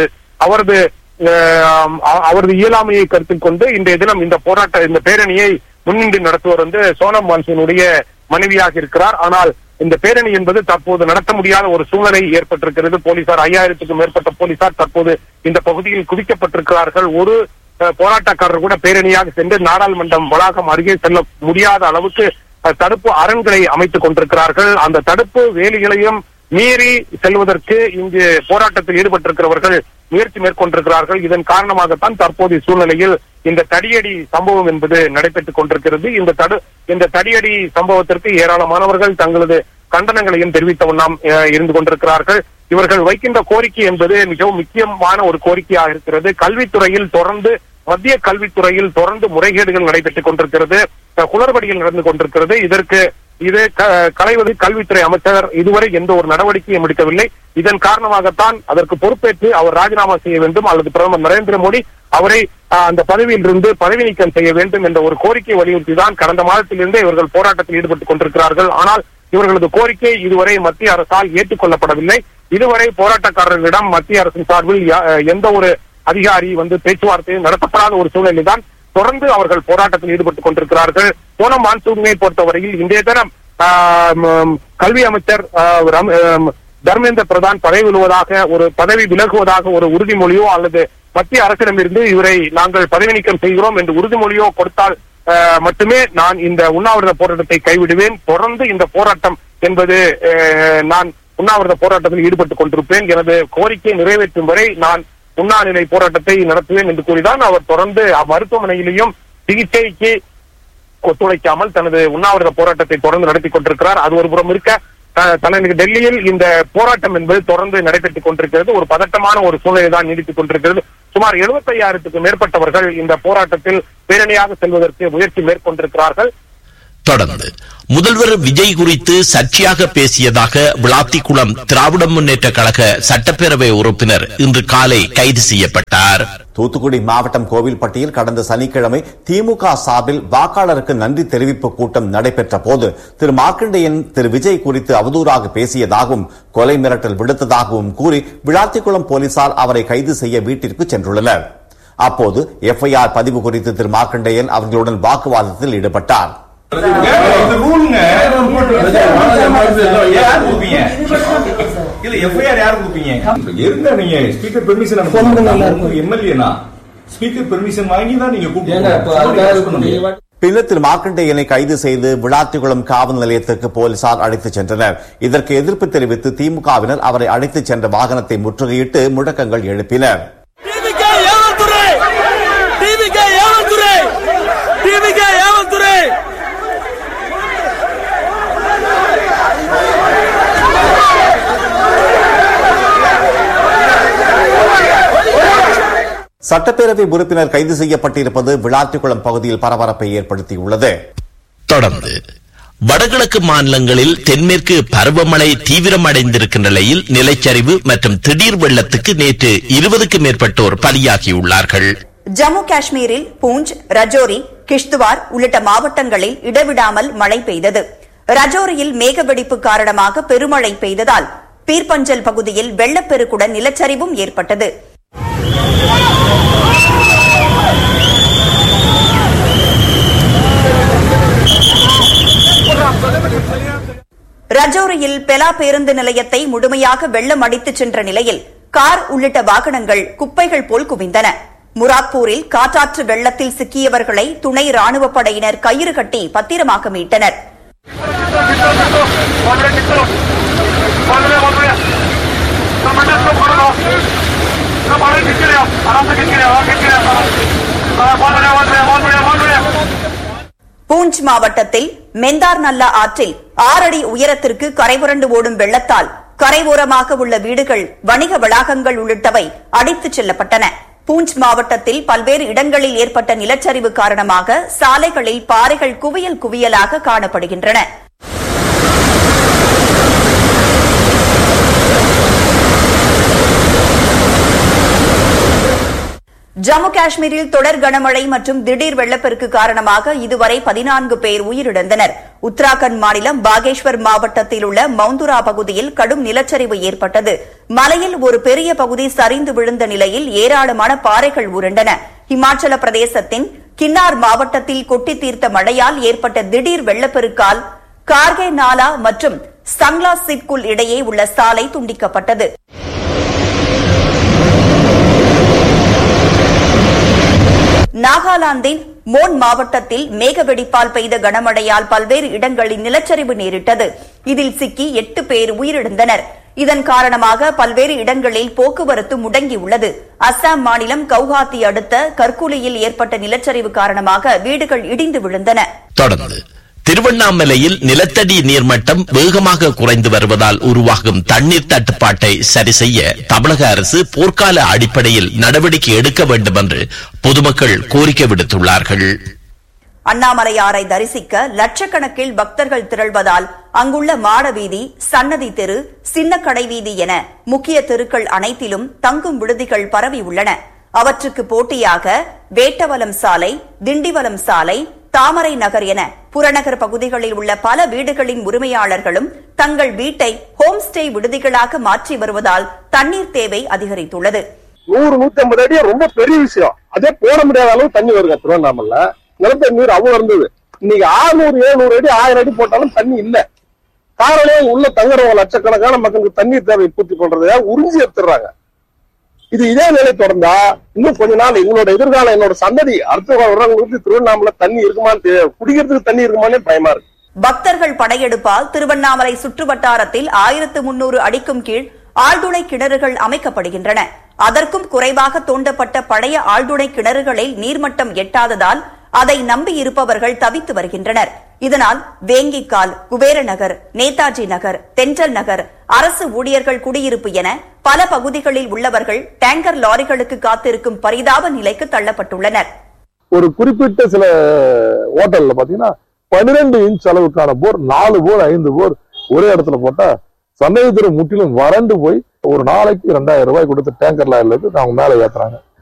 அவரது இயலாமையை கருத்தில் கொண்டு இன்றைய தினம் இந்த பேரணியை முன்னின்று நடத்துவர் வந்து சோனம் வான்சுவினுடைய மனைவியாக இருக்கிறார். ஆனால் இந்த பேரணி என்பது தற்போது நடத்த முடியாத ஒரு சூழ்நிலை ஏற்பட்டிருக்கிறது. போலீசார் 5000க்கும் மேற்பட்ட போலீசார் தற்போது இந்த பகுதியில் குவிக்கப்பட்டிருக்கிறார்கள். ஒரு போராட்டக்காரர் கூட பேரணியாக சென்று நாடாளுமன்றம் வளாகம் அருகே செல்ல முடியாத அளவுக்கு தடுப்பு அரண்களை அமைத்துக் கொண்டிருக்கிறார்கள். அந்த தடுப்பு வேலிகளையும் மீறி செல்வதற்கு இங்கு போராட்டத்தில் ஈடுபட்டிருக்கிறவர்கள் முயற்சி மேற்கொண்டிருக்கிறார்கள். இதன் காரணமாகத்தான் தற்போதைய சூழ்நிலையில் இந்த தடியடி சம்பவம் என்பது நடைபெற்றுக் கொண்டிருக்கிறது. இந்த தடியடி சம்பவத்திற்கு ஏராளமானவர்கள் தங்களது கண்டனங்களையும் தெரிவித்த வண்ணம் இருந்து கொண்டிருக்கிறார்கள். இவர்கள் வைக்கின்ற கோரிக்கை என்பது மிகவும் முக்கியமான ஒரு கோரிக்கையாக இருக்கிறது. கல்வித்துறையில் தொடர்ந்து மத்திய கல்வித்துறையில் தொடர்ந்து முறைகேடுகள் நடைபெற்றுக் கொண்டிருக்கிறது, குளறுபடிகள் நடந்து கொண்டிருக்கிறது. இதற்கு இது களைவது கல்வித்துறை அமைச்சர் இதுவரை எந்த ஒரு நடவடிக்கையும் எடுக்கவில்லை. இதன் காரணமாகத்தான் அதற்கு பொறுப்பேற்று அவர் ராஜினாமா செய்ய வேண்டும் அல்லது பிரதமர் நரேந்திர மோடி அவரை அந்த பதவியில் இருந்து பதவி நீக்கம் செய்ய வேண்டும் என்ற ஒரு கோரிக்கை வலியுறுத்தி தான் கடந்த மாதத்திலிருந்தே இவர்கள் போராட்டத்தில் ஈடுபட்டுக் கொண்டிருக்கிறார்கள். ஆனால் இவர்களது கோரிக்கை இதுவரை மத்திய அரசால் ஏற்றுக்கொள்ளப்படவில்லை. இதுவரை போராட்டக்காரர்களிடம் மத்திய அரசின் சார்பில் எந்த ஒரு அதிகாரி பேச்சுவார்த்தை நடத்தப்படாத ஒரு சூழ்நிலை தான் தொடர்ந்து அவர்கள் போராட்டத்தில் ஈடுபட்டுக் கொண்டிருக்கிறார்கள். போன மான்சூனை பொறுத்தவரையில் இன்றைய தினம் கல்வி அமைச்சர் தர்மேந்திர பிரதான் பதவி விலகுவதாக ஒரு உறுதிமொழியோ அல்லது மத்திய அரசிடமிருந்து இவரை நாங்கள் பதவி நீக்கம் செய்கிறோம் என்று உறுதிமொழியோ கொடுத்தால் மட்டுமே நான் இந்த உண்ணாவிரத போராட்டத்தை கைவிடுவேன். தொடர்ந்து இந்த போராட்டம் என்பது நான் உண்ணாவிரத போராட்டத்தில் ஈடுபட்டுக் கொண்டிருப்பேன். எனது கோரிக்கையை நிறைவேற்றும் வரை நான் உண்ணாநிலை போராட்டத்தை நடத்துவேன் என்று கூறிதான் அவர் தொடர்ந்து மருத்துவமனையிலேயும் சிகிச்சைக்கு ஒத்துழைக்காமல் தனது உண்ணாவிரத போராட்டத்தை தொடர்ந்து நடத்தி கொண்டிருக்கிறார். அது ஒரு புறம் இருக்க தலைநகர் டெல்லியில் இந்த போராட்டம் என்பது தொடர்ந்து நடைபெற்றுக் கொண்டிருக்கிறது. ஒரு பதட்டமான ஒரு சூழ்நிலை தான் நீடித்துக் கொண்டிருக்கிறது. சுமார் 75,000க்கும் மேற்பட்டவர்கள் இந்த போராட்டத்தில் பேரணியாக செல்வதற்கு முயற்சி மேற்கொண்டிருக்கிறார்கள். தொடர்ந்து முதல்வர் விஜய் குறித்து சர்ச்சையாக பேசியதாக விளாத்திக்குளம் திராவிட முன்னேற்ற கழக சட்டப்பேரவை உறுப்பினர் இன்று காலை கைது செய்யப்பட்டார். தூத்துக்குடி மாவட்டம் கோவில்பட்டியில் கடந்த சனிக்கிழமை திமுக சார்பில் வாக்காளருக்கு நன்றி தெரிவிப்பு கூட்டம் நடைபெற்ற போது திரு மார்க்கண்டேயன் திரு விஜய் குறித்து அவதூறாக பேசியதாகவும் கொலை மிரட்டல் விடுத்ததாகவும் கூறி விளாத்திக்குளம் போலீசார் அவரை கைது செய்ய வீட்டிற்கு சென்றுள்ளனர். அப்போது எஃப்ஐஆர் பதிவு குறித்து திரு மார்க்கண்டேயன் அவர்களுடன் வாக்குவாதத்தில் ஈடுபட்டார். பின்னர் திரு மார்க்கண்டேயனை கைது செய்து விளாத்திக்குளம் காவல் நிலையத்திற்கு போலீசார் அழைத்துச் சென்றனர். இதற்கு எதிர்ப்பு தெரிவித்து திமுகவினர் அவரை அழைத்துச் சென்ற வாகனத்தை முற்றுகையிட்டு முழக்கங்கள் எழுப்பினர். சட்டப்பேரவை உறுப்பினர் கைது செய்யப்பட்டிருப்பது விளாத்திக்குளம் பகுதியில் பரபரப்பை ஏற்படுத்தியுள்ளது. தொடர்ந்து வடகிழக்கு மாநிலங்களில் தென்மேற்கு பருவமழை தீவிரமடைந்திருக்கின்ற நிலையில் நிலச்சரிவு மற்றும் திடீர் வெள்ளத்துக்கு நேற்று 20க்கும் மேற்பட்டோர் பலியாகியுள்ளார்கள். ஜம்மு காஷ்மீரில் பூஞ்ச், ரஜோரி, கிஷ்துவார் உள்ளிட்ட மாவட்டங்களில் இடைவிடாமல் மழை பெய்தது. ரஜோரியில் மேகவெடிப்பு காரணமாக பெருமழை பெய்ததால் பீர்பஞ்சல் பகுதியில் வெள்ளப்பெருக்குடன் நிலச்சரிவும் ஏற்பட்டது. ரஜோரியில் பெலா பேருந்து நிலையத்தை முழுமையாக வெள்ளம் அடித்துச் சென்ற நிலையில் கார் உள்ளிட்ட வாகனங்கள் குப்பைகள் போல் குவிந்தன. முராத்பூரில் காட்டாற்று வெள்ளத்தில் சிக்கியவர்களை துணை ராணுவப் படையினர் கயிறு கட்டி பத்திரமாக மீட்டனர். பூஞ்ச் மாவட்டத்தில் மெந்தார் நல்லா ஆற்றில் 6 அடி உயரத்திற்கு கரைபுரண்டு ஓடும் வெள்ளத்தால் கரையோரமாக உள்ள வீடுகள், வணிக வளாகங்கள் உள்ளிட்டவை அடித்துச் செல்லப்பட்டன. பூஞ்ச் மாவட்டத்தில் பல்வேறு இடங்களில் ஏற்பட்ட நிலச்சரிவு காரணமாக சாலைகளில் பாறைகள் குவியல் குவியலாக காணப்படுகின்றன. ஜம்மு காஷ்மீரில் தொடர் கனமழை மற்றும் திடீர் வெள்ளப்பெருக்கு காரணமாக இதுவரை 14 பேர் உயிரிழந்தனர். உத்தராகண்ட் மாநிலம் பாகேஷ்வர் மாவட்டத்தில் உள்ள மவுந்துரா பகுதியில் கடும் நிலச்சரிவு ஏற்பட்டது. மலையில் ஒரு பெரிய பகுதி சரிந்து விழுந்த நிலையில் ஏராளமான பாறைகள் உருண்டன. இமாச்சல பிரதேசத்தின் கின்னார் மாவட்டத்தில் கொட்டி தீர்த்த மழையால் ஏற்பட்ட திடீர் வெள்ளப்பெருக்கால் கார்கே நாலா மற்றும் சங்லா சிட்குல் இடையே உள்ள சாலை துண்டிக்கப்பட்டது. நாகாலாந்தின் மோன் மாவட்டத்தில் மேகவெடிப்பால் பெய்த கனமழையால் பல்வேறு இடங்களில் நிலச்சரிவு நேரிட்டது. இதில் சிக்கி 8 பேர் உயிரிழந்தனர். இதன் காரணமாக பல்வேறு இடங்களில் போக்குவரத்து முடங்கியுள்ளது. அஸ்ஸாம் மாநிலம் கவுஹாத்தி அடுத்த கர்குலியில் ஏற்பட்ட நிலச்சரிவு காரணமாக வீடுகள் இடிந்து விழுந்தன. தொடர்ந்து திருவண்ணாமலையில் நிலத்தடி நீர்மட்டம் வேகமாக குறைந்து வருவதால் உருவாகும் தண்ணீர் தட்டுப்பாட்டை சரி செய்ய தமிழக அரசு போர்க்கால அடிப்படையில் நடவடிக்கை எடுக்க வேண்டும் என்று பொதுமக்கள் கோரிக்கை விடுத்துள்ளார்கள். அண்ணாமலையாரை தரிசிக்க லட்சக்கணக்கில் பக்தர்கள் திரள்வதால் அங்குள்ள மாடவீதி, சன்னதி தெரு, சின்ன கடை வீதி என முக்கிய தெருக்கள் அனைத்திலும் தங்கும் விடுதிகள் பரவி உள்ளன. அவற்றுக்கு போட்டியாக வேட்டவலம் சாலை, திண்டிவலம் சாலை, தாமரை நகர் என புறநகர் பகுதிகளில் உள்ள பல வீடுகளின் உரிமையாளர்களும் தங்கள் வீட்டை ஹோம் ஸ்டே விடுதிகளாக மாற்றி வருவதால் தண்ணீர் தேவை அதிகரித்துள்ளது. 100-150 அடி ரொம்ப பெரிய விஷயம். அதே போட முடியாத அளவு தண்ணி வருங்க. திருவண்ணாமலை நிலத்தடி நீர் அவ்வளவு இருந்தது. இன்னைக்கு 600-700 அடி 1000 அடி போட்டாலும் தண்ணி இல்ல. காரணம் உள்ள தங்குறவங்க லட்சக்கணக்கான மக்களுக்கு தண்ணீர் தேவை பூர்த்தி பண்றத உறிஞ்சி எடுத்துறாங்க. இதே நிலை தொடர்ந்தா இன்னும் கொஞ்ச நாள் எங்களோட எதிர்காலம், என்னோட சந்ததி அடுத்த வருடங்களுக்கு திருவண்ணாமலை தண்ணி இருக்குமான்னு, குடிக்கிறதுக்கு தண்ணி இருக்குமானே பயமா இருக்கு. பக்தர்கள் படையெடுப்பால் திருவண்ணாமலை சுற்று வட்டாரத்தில் 1300 அடிக்கும் கீழ் ஆழ்துளை கிணறுகள் அமைக்கப்படுகின்றன. அதற்கும் குறைவாக தோண்டப்பட்ட பழைய ஆழ்துளை கிணறுகளில் நீர்மட்டம் எட்டாததால் அதை நம்பியிருப்பவர்கள் தவித்து வருகின்றனர். இதனால் வேங்கிக்கால், குபேரநகர், நேதாஜி நகர், தென்றல் நகர், அரசு ஊழியர்கள் குடியிருப்பு என பல பகுதிகளில் உள்ளவர்கள் டேங்கர் லாரிகளுக்கு காத்திருக்கும் பரிதாப நிலைக்கு தள்ளப்பட்டுள்ளனர். ஒரு குறிப்பிட்ட சில ஹோட்டல்ல பாத்தீங்கன்னா 12 இன்ச் அளவுக்கான போர், 4 போர் 5 போர் ஒரே இடத்துல போட்டா சன்னதி தெரு முற்றிலும் வறண்டு போய் ஒரு நாளைக்கு 2000 ரூபாய் கொடுத்து டேங்கர் லாரில இருந்து அவங்க மேல ஏத்துறாங்க.